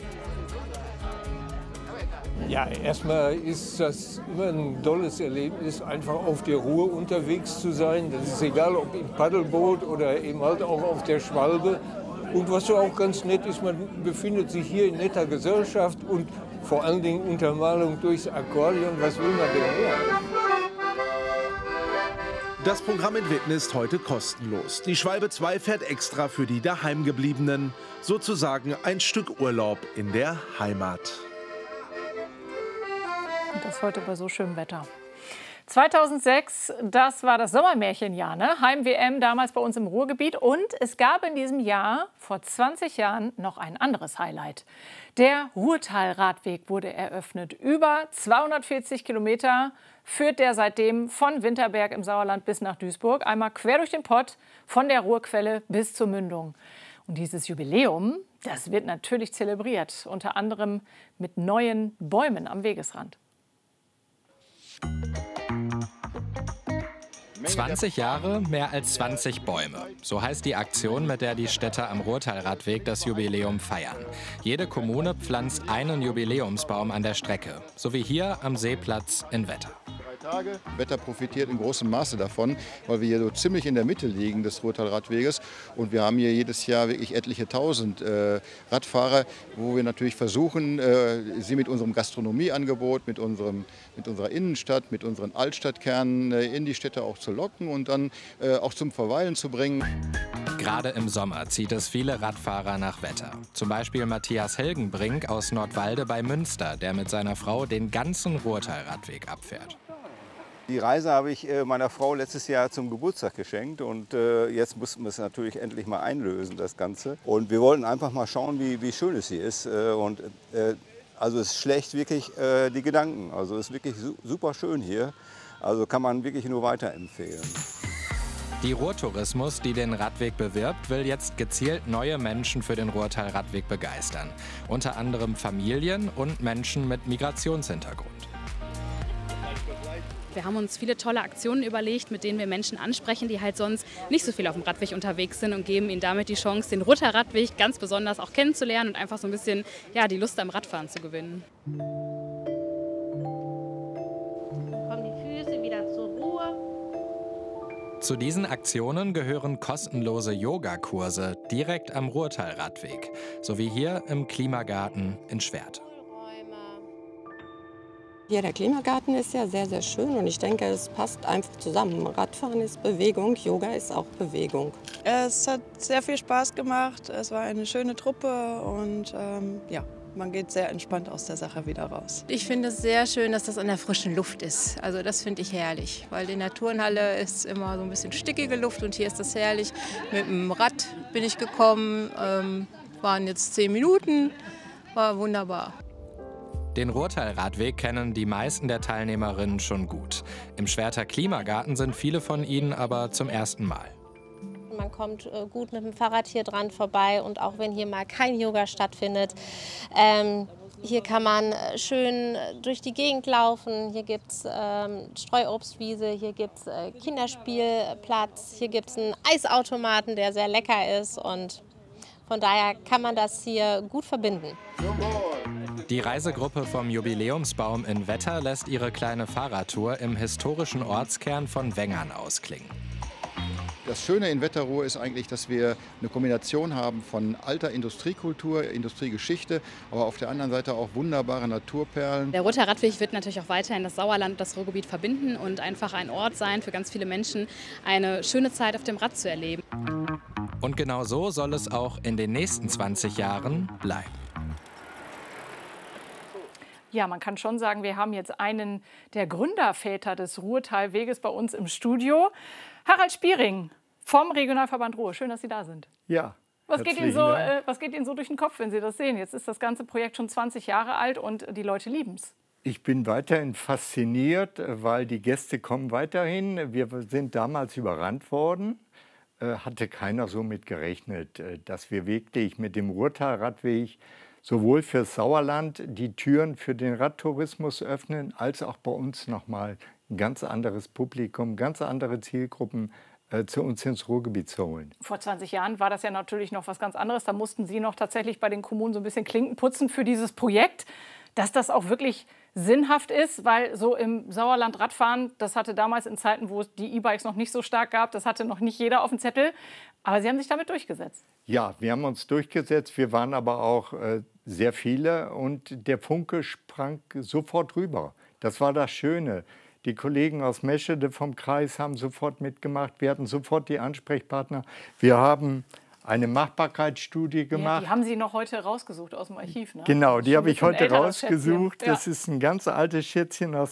Ja, erstmal ist das immer ein tolles Erlebnis, einfach auf der Ruhr unterwegs zu sein. Das ist egal, ob im Paddelboot oder eben halt auch auf der Schwalbe. Und was so auch ganz nett ist, man befindet sich hier in netter Gesellschaft und vor allen Dingen Untermalung durchs Akkordeon. Was will man denn mehr? Das Programm in Witten ist heute kostenlos. Die Schwalbe 2 fährt extra für die Daheimgebliebenen. Sozusagen ein Stück Urlaub in der Heimat. Und das heute bei so schönem Wetter. 2006, das war das Sommermärchenjahr, ne? Heim-WM damals bei uns im Ruhrgebiet. Und es gab in diesem Jahr, vor 20 Jahren, noch ein anderes Highlight. Der Ruhrtal-Radweg wurde eröffnet. Über 240 Kilometer führt der seitdem von Winterberg im Sauerland bis nach Duisburg. Einmal quer durch den Pott, von der Ruhrquelle bis zur Mündung. Und dieses Jubiläum, das wird natürlich zelebriert. Unter anderem mit neuen Bäumen am Wegesrand. 20 Jahre, mehr als 20 Bäume. So heißt die Aktion, mit der die Städter am Ruhrtal-Radweg das Jubiläum feiern. Jede Kommune pflanzt einen Jubiläumsbaum an der Strecke, so wie hier am Seeplatz in Wetter. Tage. Das Wetter profitiert in großem Maße davon, weil wir hier so ziemlich in der Mitte liegen des Ruhrtalradweges. Und wir haben hier jedes Jahr wirklich etliche tausend Radfahrer, wo wir natürlich versuchen, sie mit unserem Gastronomieangebot, mit unserer Innenstadt, mit unseren Altstadtkernen in die Städte auch zu locken und dann auch zum Verweilen zu bringen. Gerade im Sommer zieht es viele Radfahrer nach Wetter. Zum Beispiel Matthias Helgenbrink aus Nordwalde bei Münster, der mit seiner Frau den ganzen Ruhrtalradweg abfährt. Die Reise habe ich meiner Frau letztes Jahr zum Geburtstag geschenkt und jetzt mussten wir es natürlich endlich mal einlösen, das Ganze. Und wir wollten einfach mal schauen, wie schön es hier ist. Also es schlägt wirklich die Gedanken. Also es ist wirklich super schön hier. Also kann man wirklich nur weiterempfehlen. Die Ruhrtourismus, die den Radweg bewirbt, will jetzt gezielt neue Menschen für den Ruhrtalradweg begeistern. Unter anderem Familien und Menschen mit Migrationshintergrund. Wir haben uns viele tolle Aktionen überlegt, mit denen wir Menschen ansprechen, die halt sonst nicht so viel auf dem Radweg unterwegs sind und geben ihnen damit die Chance, den Ruhrtalradweg ganz besonders auch kennenzulernen und einfach so ein bisschen die Lust am Radfahren zu gewinnen. Kommen die Füße wieder zur Ruhe. Zu diesen Aktionen gehören kostenlose Yogakurse direkt am Ruhrtalradweg, sowie hier im Klimagarten in Schwerte. Hier der Klimagarten ist ja sehr, sehr schön und ich denke, es passt einfach zusammen. Radfahren ist Bewegung, Yoga ist auch Bewegung. Es hat sehr viel Spaß gemacht, es war eine schöne Truppe und man geht sehr entspannt aus der Sache wieder raus. Ich finde es sehr schön, dass das an der frischen Luft ist. Also das finde ich herrlich, weil in der Turnhalle ist immer so ein bisschen stickige Luft und hier ist das herrlich. Mit dem Rad bin ich gekommen, waren jetzt 10 Minuten, war wunderbar. Den Ruhrtalradweg kennen die meisten der Teilnehmerinnen schon gut. Im Schwerter Klimagarten sind viele von ihnen aber zum ersten Mal. Man kommt gut mit dem Fahrrad hier dran vorbei und auch wenn hier mal kein Yoga stattfindet, hier kann man schön durch die Gegend laufen. Hier gibt es Streuobstwiese, hier gibt es Kinderspielplatz, hier gibt es einen Eisautomaten, der sehr lecker ist und von daher kann man das hier gut verbinden. Die Reisegruppe vom Jubiläumsbaum in Wetter lässt ihre kleine Fahrradtour im historischen Ortskern von Wengern ausklingen. Das Schöne in Wetterruhr ist eigentlich, dass wir eine Kombination haben von alter Industriekultur, Industriegeschichte, aber auf der anderen Seite auch wunderbare Naturperlen. Der Ruhrtalradweg wird natürlich auch weiterhin das Sauerland und das Ruhrgebiet verbinden und einfach ein Ort sein für ganz viele Menschen, eine schöne Zeit auf dem Rad zu erleben. Und genau so soll es auch in den nächsten 20 Jahren bleiben. Ja, man kann schon sagen, wir haben jetzt einen der Gründerväter des Ruhrtalweges bei uns im Studio. Harald Spiering vom Regionalverband Ruhr. Schön, dass Sie da sind. Ja. Was geht Ihnen so durch den Kopf, wenn Sie das sehen? Jetzt ist das ganze Projekt schon 20 Jahre alt und die Leute lieben es. Ich bin weiterhin fasziniert, weil die Gäste kommen weiterhin. Wir sind damals überrannt worden. Hatte keiner so mit gerechnet, dass wir wirklich mit dem Ruhrtalradweg sowohl fürs Sauerland die Türen für den Radtourismus öffnen, als auch bei uns nochmal ein ganz anderes Publikum, ganz andere Zielgruppen zu uns ins Ruhrgebiet zu holen. Vor 20 Jahren war das ja natürlich noch was ganz anderes. Da mussten Sie noch tatsächlich bei den Kommunen so ein bisschen Klinken putzen für dieses Projekt. Dass das auch wirklich sinnhaft ist, weil so im Sauerland Radfahren, das hatte damals in Zeiten, wo es die E-Bikes noch nicht so stark gab, das hatte noch nicht jeder auf dem Zettel. Aber Sie haben sich damit durchgesetzt. Ja, wir haben uns durchgesetzt. Wir waren aber auch sehr viele und der Funke sprang sofort rüber. Das war das Schöne. Die Kollegen aus Meschede vom Kreis haben sofort mitgemacht. Wir hatten sofort die Ansprechpartner. Wir haben eine Machbarkeitsstudie gemacht. Ja, die haben Sie noch heute rausgesucht aus dem Archiv, ne? Genau, die habe ich heute rausgesucht. Ja. Das ist ein ganz altes Schätzchen aus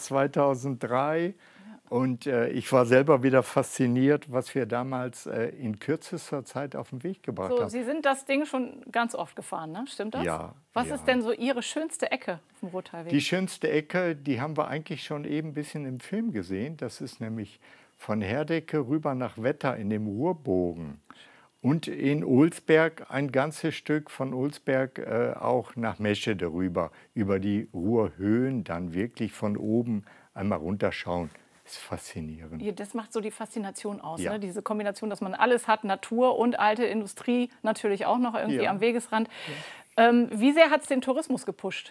2003. Und ich war selber wieder fasziniert, was wir damals in kürzester Zeit auf den Weg gebracht haben. Sie sind das Ding schon ganz oft gefahren, ne? Stimmt das? Ja. Was ist denn so Ihre schönste Ecke auf dem Ruhrtalweg? Die schönste Ecke, die haben wir eigentlich schon eben ein bisschen im Film gesehen. Das ist nämlich von Herdecke rüber nach Wetter in dem Ruhrbogen. Und in Olsberg ein ganzes Stück von Olsberg auch nach Meschede rüber. Über die Ruhrhöhen dann wirklich von oben einmal runterschauen. Das ist faszinierend. Ja, das macht so die Faszination aus, Ja. ne? Diese Kombination, dass man alles hat, Natur und alte Industrie natürlich auch noch irgendwie am Wegesrand. Wie sehr hat es den Tourismus gepusht?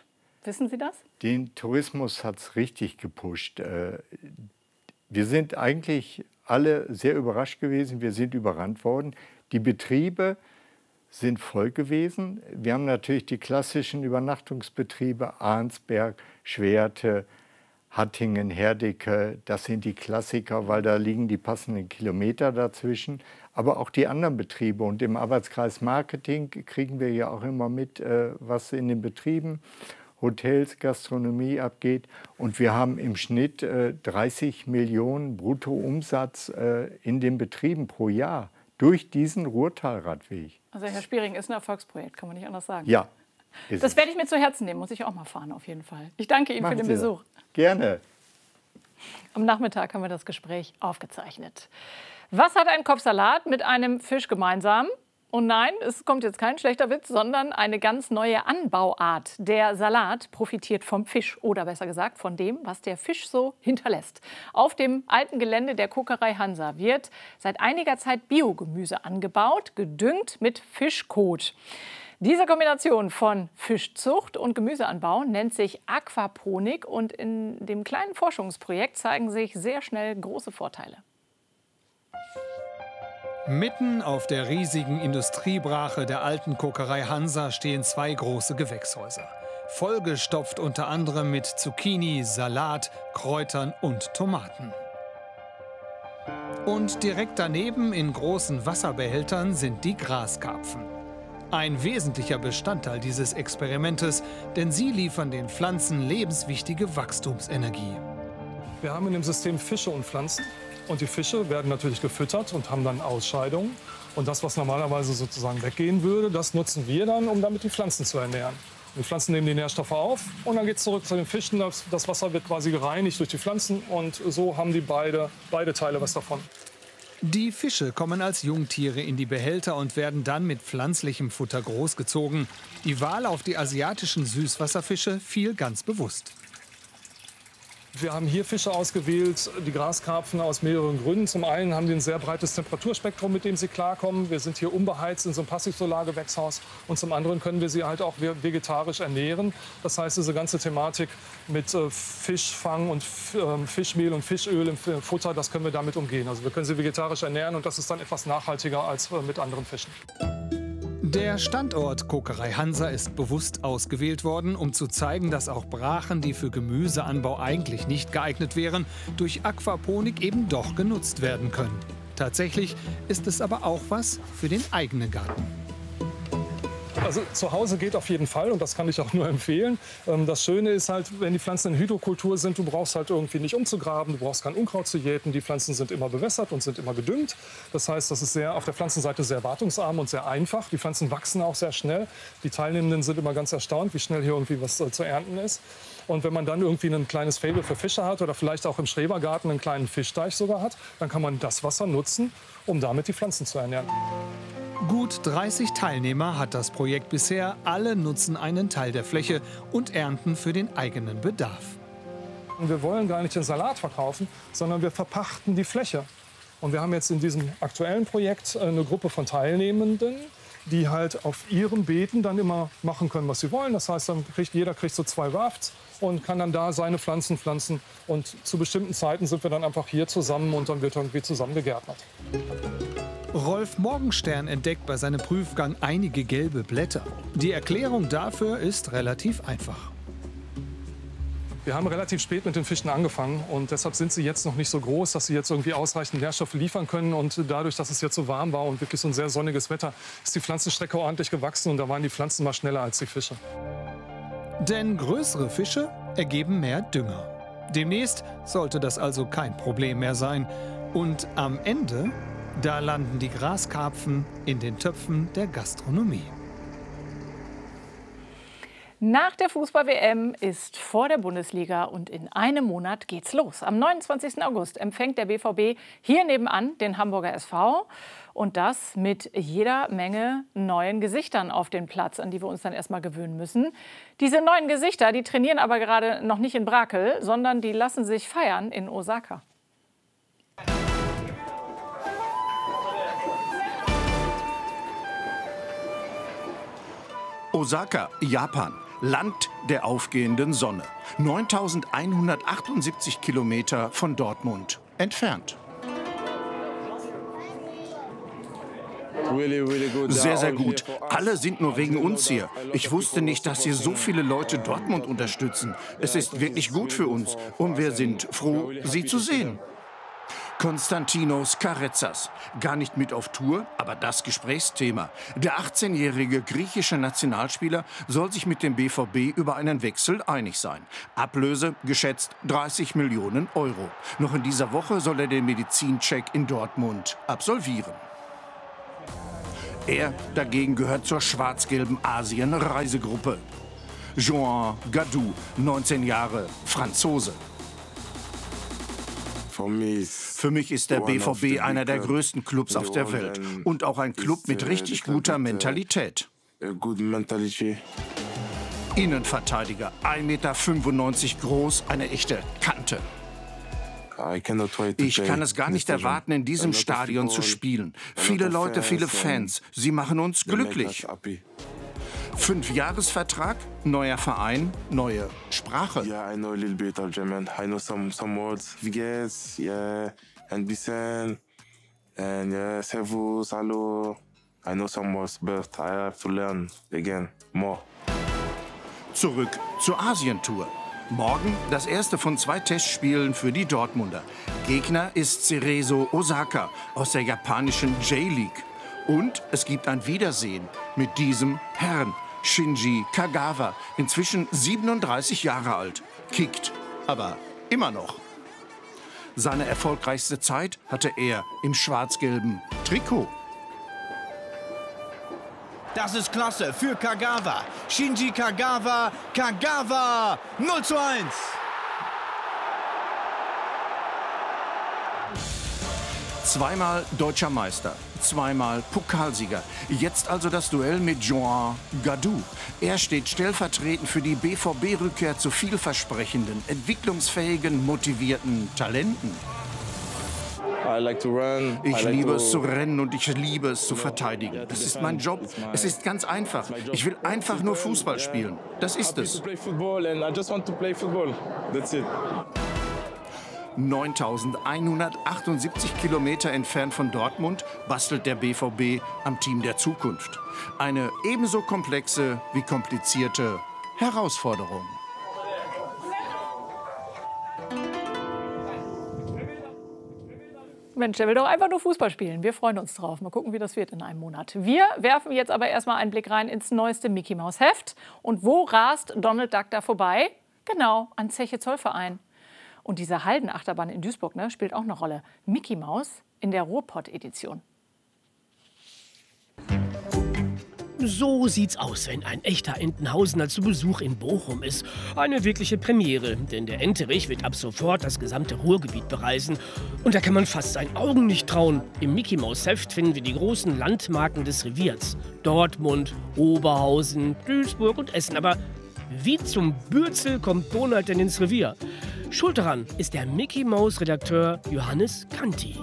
Wissen Sie das? Den Tourismus hat es richtig gepusht. Wir sind eigentlich alle sehr überrascht gewesen. Wir sind überrannt worden. Die Betriebe sind voll gewesen. Wir haben natürlich die klassischen Übernachtungsbetriebe, Arnsberg, Schwerte, Hattingen, Herdecke. Das sind die Klassiker, weil da liegen die passenden Kilometer dazwischen. Aber auch die anderen Betriebe. Und im Arbeitskreis Marketing kriegen wir ja auch immer mit, was in den Betrieben, Hotels, Gastronomie abgeht. Und wir haben im Schnitt 30 Millionen Bruttoumsatz in den Betrieben pro Jahr durch diesen Ruhrtalradweg. Also Herr Spiering, ist ein Erfolgsprojekt, kann man nicht anders sagen. Ja. Das werde ich mir zu Herzen nehmen, muss ich auch mal fahren auf jeden Fall. Ich danke Ihnen für den Besuch. Gerne. Am Nachmittag haben wir das Gespräch aufgezeichnet. Was hat ein Kopfsalat mit einem Fisch gemeinsam? Und nein, es kommt jetzt kein schlechter Witz, sondern eine ganz neue Anbauart. Der Salat profitiert vom Fisch oder besser gesagt von dem, was der Fisch so hinterlässt. Auf dem alten Gelände der Kokerei Hansa wird seit einiger Zeit Biogemüse angebaut, gedüngt mit Fischkot. Diese Kombination von Fischzucht und Gemüseanbau nennt sich Aquaponik und in dem kleinen Forschungsprojekt zeigen sich sehr schnell große Vorteile. Mitten auf der riesigen Industriebrache der alten Kokerei Hansa stehen zwei große Gewächshäuser. Vollgestopft unter anderem mit Zucchini, Salat, Kräutern und Tomaten. Und direkt daneben in großen Wasserbehältern sind die Graskarpfen. Ein wesentlicher Bestandteil dieses Experimentes, denn sie liefern den Pflanzen lebenswichtige Wachstumsenergie. Wir haben in dem System Fische und Pflanzen. Und die Fische werden natürlich gefüttert und haben dann Ausscheidungen. Und das, was normalerweise sozusagen weggehen würde, das nutzen wir dann, um damit die Pflanzen zu ernähren. Und die Pflanzen nehmen die Nährstoffe auf und dann geht es zurück zu den Fischen. Das Wasser wird quasi gereinigt durch die Pflanzen und so haben die beide Teile was davon. Die Fische kommen als Jungtiere in die Behälter und werden dann mit pflanzlichem Futter großgezogen. Die Wahl auf die asiatischen Süßwasserfische fiel ganz bewusst. Wir haben hier Fische ausgewählt, die Graskarpfen, aus mehreren Gründen. Zum einen haben die ein sehr breites Temperaturspektrum, mit dem sie klarkommen. Wir sind hier unbeheizt in so einem Passivsolargewächshaus. Und zum anderen können wir sie halt auch vegetarisch ernähren. Das heißt, diese ganze Thematik mit Fischfang und Fischmehl und Fischöl im Futter, das können wir damit umgehen. Also wir können sie vegetarisch ernähren und das ist dann etwas nachhaltiger als mit anderen Fischen. Der Standort Kokerei Hansa ist bewusst ausgewählt worden, um zu zeigen, dass auch Brachen, die für Gemüseanbau eigentlich nicht geeignet wären, durch Aquaponik eben doch genutzt werden können. Tatsächlich ist es aber auch was für den eigenen Garten. Also zu Hause geht auf jeden Fall und das kann ich auch nur empfehlen. Das Schöne ist halt, wenn die Pflanzen in Hydrokultur sind, du brauchst halt irgendwie nicht umzugraben, du brauchst kein Unkraut zu jäten. Die Pflanzen sind immer bewässert und sind immer gedüngt. Das heißt, das ist auf der Pflanzenseite sehr wartungsarm und sehr einfach. Die Pflanzen wachsen auch sehr schnell. Die Teilnehmenden sind immer ganz erstaunt, wie schnell hier irgendwie was zu ernten ist. Und wenn man dann irgendwie ein kleines Faible für Fische hat oder vielleicht auch im Schrebergarten einen kleinen Fischteich sogar hat, dann kann man das Wasser nutzen, um damit die Pflanzen zu ernähren. Gut 30 Teilnehmer hat das Projekt bisher. Alle nutzen einen Teil der Fläche und ernten für den eigenen Bedarf. Wir wollen gar nicht den Salat verkaufen, sondern wir verpachten die Fläche. Und wir haben jetzt in diesem aktuellen Projekt eine Gruppe von Teilnehmenden, die halt auf ihren Beeten dann immer machen können, was sie wollen. Das heißt, dann jeder kriegt so 2 Rafts und kann dann da seine Pflanzen pflanzen. Und zu bestimmten Zeiten sind wir dann einfach hier zusammen und dann wird irgendwie zusammen gegärtnert. Rolf Morgenstern entdeckt bei seinem Prüfgang einige gelbe Blätter. Die Erklärung dafür ist relativ einfach. Wir haben relativ spät mit den Fischen angefangen und deshalb sind sie jetzt noch nicht so groß, dass sie jetzt irgendwie ausreichend Nährstoffe liefern können. Und dadurch, dass es jetzt so warm war und wirklich so ein sehr sonniges Wetter, ist die Pflanzenstrecke ordentlich gewachsen und da waren die Pflanzen mal schneller als die Fische. Denn größere Fische ergeben mehr Dünger. Demnächst sollte das also kein Problem mehr sein. Und am Ende, da landen die Graskarpfen in den Töpfen der Gastronomie. Nach der Fußball-WM ist vor der Bundesliga und in einem Monat geht's los. Am 29. August empfängt der BVB hier nebenan den Hamburger SV. Und das mit jeder Menge neuen Gesichtern auf den Platz, an die wir uns dann erstmal gewöhnen müssen. Diese neuen Gesichter, die trainieren aber gerade noch nicht in Brakel, sondern die lassen sich feiern in Osaka. Osaka, Japan. Land der aufgehenden Sonne. 9.178 Kilometer von Dortmund entfernt. Sehr, sehr gut. Alle sind nur wegen uns hier. Ich wusste nicht, dass hier so viele Leute Dortmund unterstützen. Es ist wirklich gut für uns und wir sind froh, Sie zu sehen. Konstantinos Karetsas. Gar nicht mit auf Tour, aber das Gesprächsthema. Der 18-jährige griechische Nationalspieler soll sich mit dem BVB über einen Wechsel einig sein. Ablöse geschätzt 30 Millionen Euro. Noch in dieser Woche soll er den Medizincheck in Dortmund absolvieren. Er dagegen gehört zur schwarz-gelben Asien-Reisegruppe. Joan Gadou, 19 Jahre, Franzose. Für mich ist der BVB einer der größten Clubs auf der Welt und auch ein Club mit richtig guter Mentalität. Innenverteidiger, 1,95 Meter groß, eine echte Kante. Ich kann es gar nicht erwarten, in diesem Stadion zu spielen. Viele Leute, viele Fans, sie machen uns glücklich. 5-Jahres-Vertrag, neuer Verein, neue Sprache. Yeah, I know a little bit of German. I know some words. Wie geht's? Yeah, ein bisschen. And yeah, servus, hallo. I know some words, but I have to learn again more. Zurück zur Asientour. Morgen das erste von 2 Testspielen für die Dortmunder. Gegner ist Cerezo Osaka aus der japanischen J-League. Und es gibt ein Wiedersehen mit diesem Herrn. Shinji Kagawa, inzwischen 37 Jahre alt, kickt, aber immer noch. Seine erfolgreichste Zeit hatte er im schwarz-gelben Trikot. Das ist klasse für Kagawa. Shinji Kagawa, Kagawa, 0:1. Zweimal deutscher Meister, zweimal Pokalsieger. Jetzt also das Duell mit Joan Gadou. Er steht stellvertretend für die BVB-Rückkehr zu vielversprechenden, entwicklungsfähigen, motivierten Talenten. Ich liebe es zu rennen und ich liebe es zu verteidigen. Das ist mein Job. Es ist ganz einfach. Ich will einfach nur Fußball spielen. Das ist es. 9.178 Kilometer entfernt von Dortmund bastelt der BVB am Team der Zukunft. Eine ebenso komplexe wie komplizierte Herausforderung. Mensch, der will doch einfach nur Fußball spielen. Wir freuen uns drauf. Mal gucken, wie das wird in einem Monat. Wir werfen jetzt aber erstmal einen Blick rein ins neueste Mickey-Maus-Heft. Und wo rast Donald Duck da vorbei? Genau, an Zeche Zollverein. Und diese Haldenachterbahn in Duisburg, ne, spielt auch eine Rolle. Mickey Maus in der Ruhrpott-Edition. So sieht's aus, wenn ein echter Entenhausener zu Besuch in Bochum ist. Eine wirkliche Premiere, denn der Enterich wird ab sofort das gesamte Ruhrgebiet bereisen. Und da kann man fast seinen Augen nicht trauen. Im Mickey Maus Heft finden wir die großen Landmarken des Reviers. Dortmund, Oberhausen, Duisburg und Essen. Aber wie zum Bürzel kommt Donald denn ins Revier? Schuld daran ist der Mickey Maus Redakteur Johannes Kanti.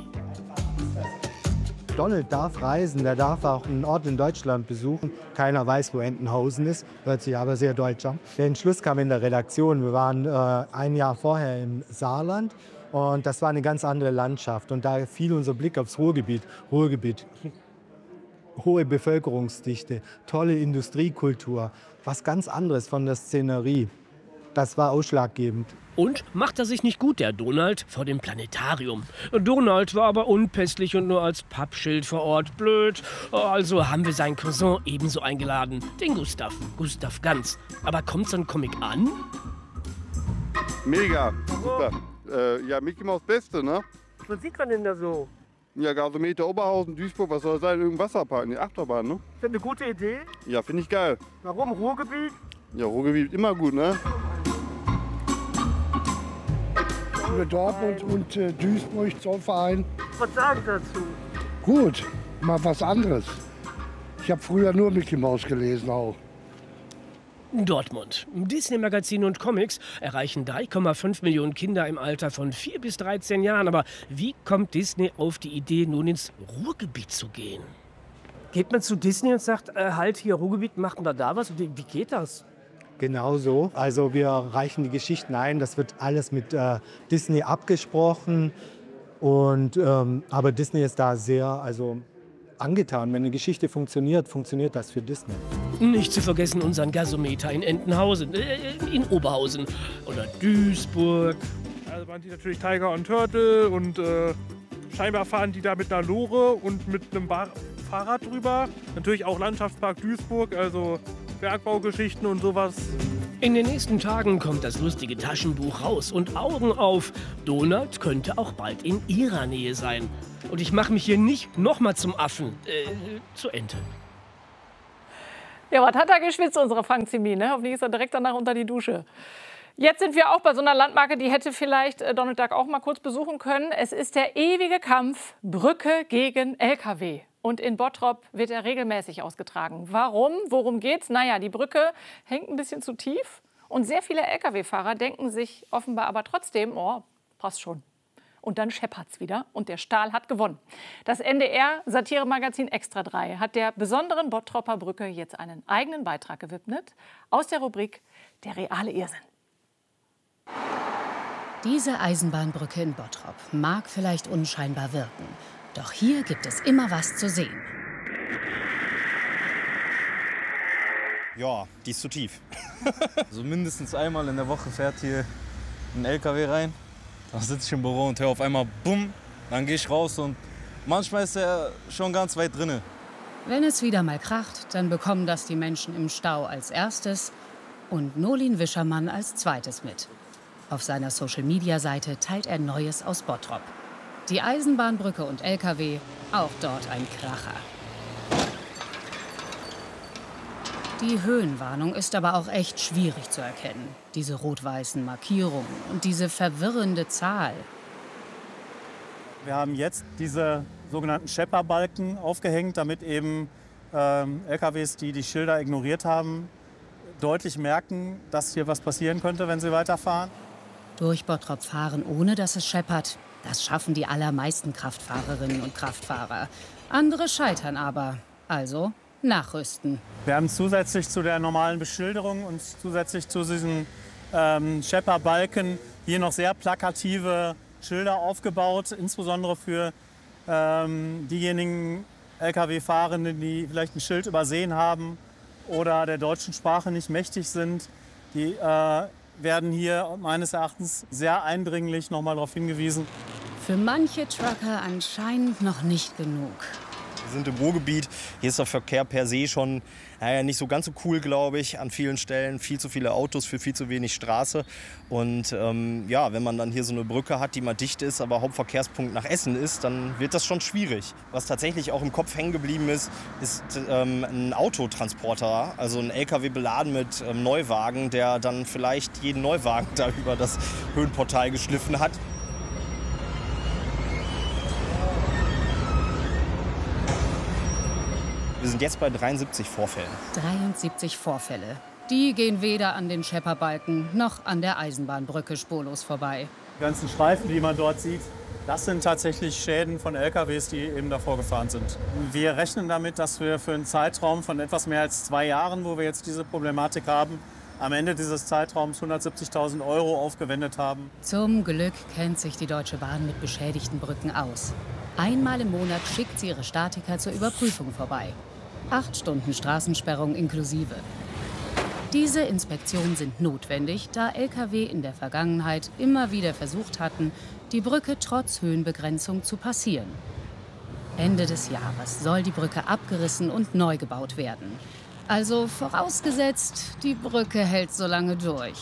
Donald darf reisen, der darf auch einen Ort in Deutschland besuchen. Keiner weiß, wo Entenhausen ist, hört sich aber sehr deutsch an. Der Entschluss kam in der Redaktion. Wir waren ein Jahr vorher im Saarland und das war eine ganz andere Landschaft. Und da fiel unser Blick aufs Ruhrgebiet. Ruhrgebiet, hohe Bevölkerungsdichte, tolle Industriekultur, was ganz anderes von der Szenerie. Das war ausschlaggebend. Und macht er sich nicht gut, der Donald, vor dem Planetarium. Donald war aber unpässlich und nur als Pappschild vor Ort blöd. Also haben wir seinen Cousin ebenso eingeladen, den Gustav Ganz. Aber kommt so ein Comic an? Mega, super. Ja, Mickey Maus Beste, ne? Was sieht man denn da so? Ja, Gasometer, Oberhausen, Duisburg, was soll das sein? Irgendein Wasserpark, eine Achterbahn, ne? Ist das eine gute Idee? Ja, finde ich geil. Warum Ruhrgebiet? Ja, Ruhrgebiet immer gut, ne? Für Dortmund und Duisburg, Zollverein. Was sagen Sie dazu? Gut, mal was anderes. Ich habe früher nur Mickey Maus gelesen auch. Dortmund. Disney-Magazine und Comics erreichen 3,5 Millionen Kinder im Alter von 4 bis 13 Jahren. Aber wie kommt Disney auf die Idee, nun ins Ruhrgebiet zu gehen? Geht man zu Disney und sagt, halt hier Ruhrgebiet, macht man da was? Wie geht das? Genau so. Also wir reichen die Geschichten ein. Das wird alles mit Disney abgesprochen. Und, aber Disney ist da sehr angetan. Wenn eine Geschichte funktioniert, funktioniert das für Disney. Nicht zu vergessen unseren Gasometer in Entenhausen, in Oberhausen oder Duisburg. Also waren die natürlich Tiger und Turtle und scheinbar fahren die da mit einer Lore und mit einem Fahrrad drüber. Natürlich auch Landschaftspark Duisburg, also Bergbaugeschichten und sowas. In den nächsten Tagen kommt das lustige Taschenbuch raus und Augen auf. Donald könnte auch bald in ihrer Nähe sein. Und ich mache mich hier nicht nochmal zum Affen, zur Ente. Ja, was hat er geschwitzt, unsere Fangzimi, ne? Hoffentlich ist er direkt danach unter die Dusche. Jetzt sind wir auch bei so einer Landmarke, die hätte vielleicht Donald Duck auch mal kurz besuchen können. Es ist der ewige Kampf Brücke gegen LKW. Und in Bottrop wird er regelmäßig ausgetragen. Warum? Worum geht's? Naja, die Brücke hängt ein bisschen zu tief. Und sehr viele Lkw-Fahrer denken sich offenbar aber trotzdem, oh, passt schon. Und dann scheppert's wieder und der Stahl hat gewonnen. Das NDR-Satiremagazin Extra 3 hat der besonderen Bottropper Brücke jetzt einen eigenen Beitrag gewidmet aus der Rubrik Der reale Irrsinn. Diese Eisenbahnbrücke in Bottrop mag vielleicht unscheinbar wirken. Doch hier gibt es immer was zu sehen. Ja, die ist zu tief. Also mindestens einmal in der Woche fährt hier ein LKW rein. Da sitze ich im Büro und höre auf einmal bumm, dann gehe ich raus und manchmal ist er schon ganz weit drinne. Wenn es wieder mal kracht, dann bekommen das die Menschen im Stau als erstes und Nolin Wischermann als zweites mit. Auf seiner Social-Media-Seite teilt er Neues aus Bottrop. Die Eisenbahnbrücke und LKW, auch dort ein Kracher. Die Höhenwarnung ist aber auch echt schwierig zu erkennen. Diese rot-weißen Markierungen und diese verwirrende Zahl. Wir haben jetzt diese sogenannten Schepperbalken aufgehängt, damit eben LKWs, die die Schilder ignoriert haben, deutlich merken, dass hier was passieren könnte, wenn sie weiterfahren. Durch Bottrop fahren, ohne dass es scheppert, das schaffen die allermeisten Kraftfahrerinnen und Kraftfahrer. Andere scheitern aber. Also nachrüsten. Wir haben zusätzlich zu der normalen Beschilderung und zusätzlich zu diesen Schepperbalken hier noch sehr plakative Schilder aufgebaut, insbesondere für diejenigen Lkw-Fahrenden, die vielleicht ein Schild übersehen haben oder der deutschen Sprache nicht mächtig sind. Die werden hier meines Erachtens sehr eindringlich noch mal darauf hingewiesen. Für manche Trucker anscheinend noch nicht genug. Wir sind im Ruhrgebiet. Hier ist der Verkehr per se schon nicht so ganz so cool, glaube ich. An vielen Stellen viel zu viele Autos für viel zu wenig Straße. Und ja, wenn man dann hier so eine Brücke hat, die mal dicht ist, aber Hauptverkehrspunkt nach Essen ist, dann wird das schon schwierig. Was tatsächlich auch im Kopf hängen geblieben ist ein Autotransporter, also ein LKW beladen mit Neuwagen, der dann vielleicht jeden Neuwagen da über das Höhenportal geschliffen hat. Wir sind jetzt bei 73 Vorfällen. 73 Vorfälle. Die gehen weder an den Schepperbalken noch an der Eisenbahnbrücke spurlos vorbei. Die ganzen Streifen, die man dort sieht, das sind tatsächlich Schäden von LKWs, die eben davor gefahren sind. Wir rechnen damit, dass wir für einen Zeitraum von etwas mehr als 2 Jahren, wo wir jetzt diese Problematik haben, am Ende dieses Zeitraums 170.000 € aufgewendet haben. Zum Glück kennt sich die Deutsche Bahn mit beschädigten Brücken aus. Einmal im Monat schickt sie ihre Statiker zur Überprüfung vorbei. 8 Stunden Straßensperrung inklusive. Diese Inspektionen sind notwendig, da Lkw in der Vergangenheit immer wieder versucht hatten, die Brücke trotz Höhenbegrenzung zu passieren. Ende des Jahres soll die Brücke abgerissen und neu gebaut werden. Also vorausgesetzt, die Brücke hält so lange durch.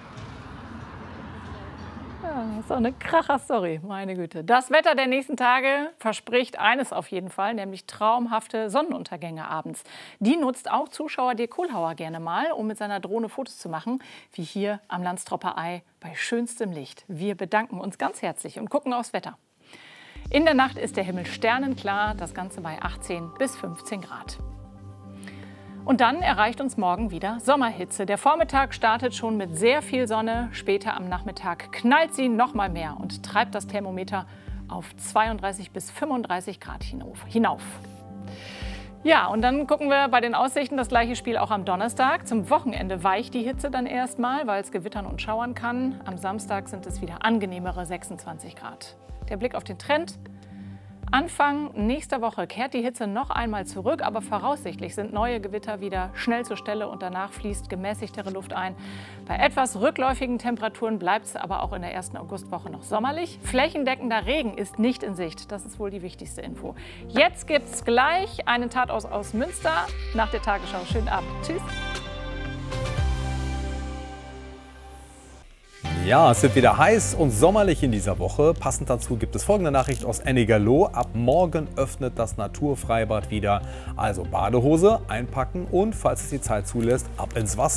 Ja, das ist doch eine Kracher-Story, meine Güte. Das Wetter der nächsten Tage verspricht eines auf jeden Fall, nämlich traumhafte Sonnenuntergänge abends. Die nutzt auch Zuschauer Dirk Kohlhauer gerne mal, um mit seiner Drohne Fotos zu machen, wie hier am Landstropper Ei bei schönstem Licht. Wir bedanken uns ganz herzlich und gucken aufs Wetter. In der Nacht ist der Himmel sternenklar, das Ganze bei 18 bis 15 Grad. Und dann erreicht uns morgen wieder Sommerhitze. Der Vormittag startet schon mit sehr viel Sonne. Später am Nachmittag knallt sie noch mal mehr und treibt das Thermometer auf 32 bis 35 Grad hinauf. Ja, und dann gucken wir bei den Aussichten das gleiche Spiel auch am Donnerstag. Zum Wochenende weicht die Hitze dann erstmal, weil es gewittern und schauern kann. Am Samstag sind es wieder angenehmere 26 Grad. Der Blick auf den Trend. Anfang nächster Woche kehrt die Hitze noch einmal zurück, aber voraussichtlich sind neue Gewitter wieder schnell zur Stelle und danach fließt gemäßigtere Luft ein. Bei etwas rückläufigen Temperaturen bleibt es aber auch in der ersten Augustwoche noch sommerlich. Flächendeckender Regen ist nicht in Sicht. Das ist wohl die wichtigste Info. Jetzt gibt es gleich einen Tatort aus Münster nach der Tagesschau. Schönen Abend. Tschüss. Ja, es wird wieder heiß und sommerlich in dieser Woche. Passend dazu gibt es folgende Nachricht aus Ennigerloh. Ab morgen öffnet das Naturfreibad wieder. Also Badehose einpacken und, falls es die Zeit zulässt, ab ins Wasser.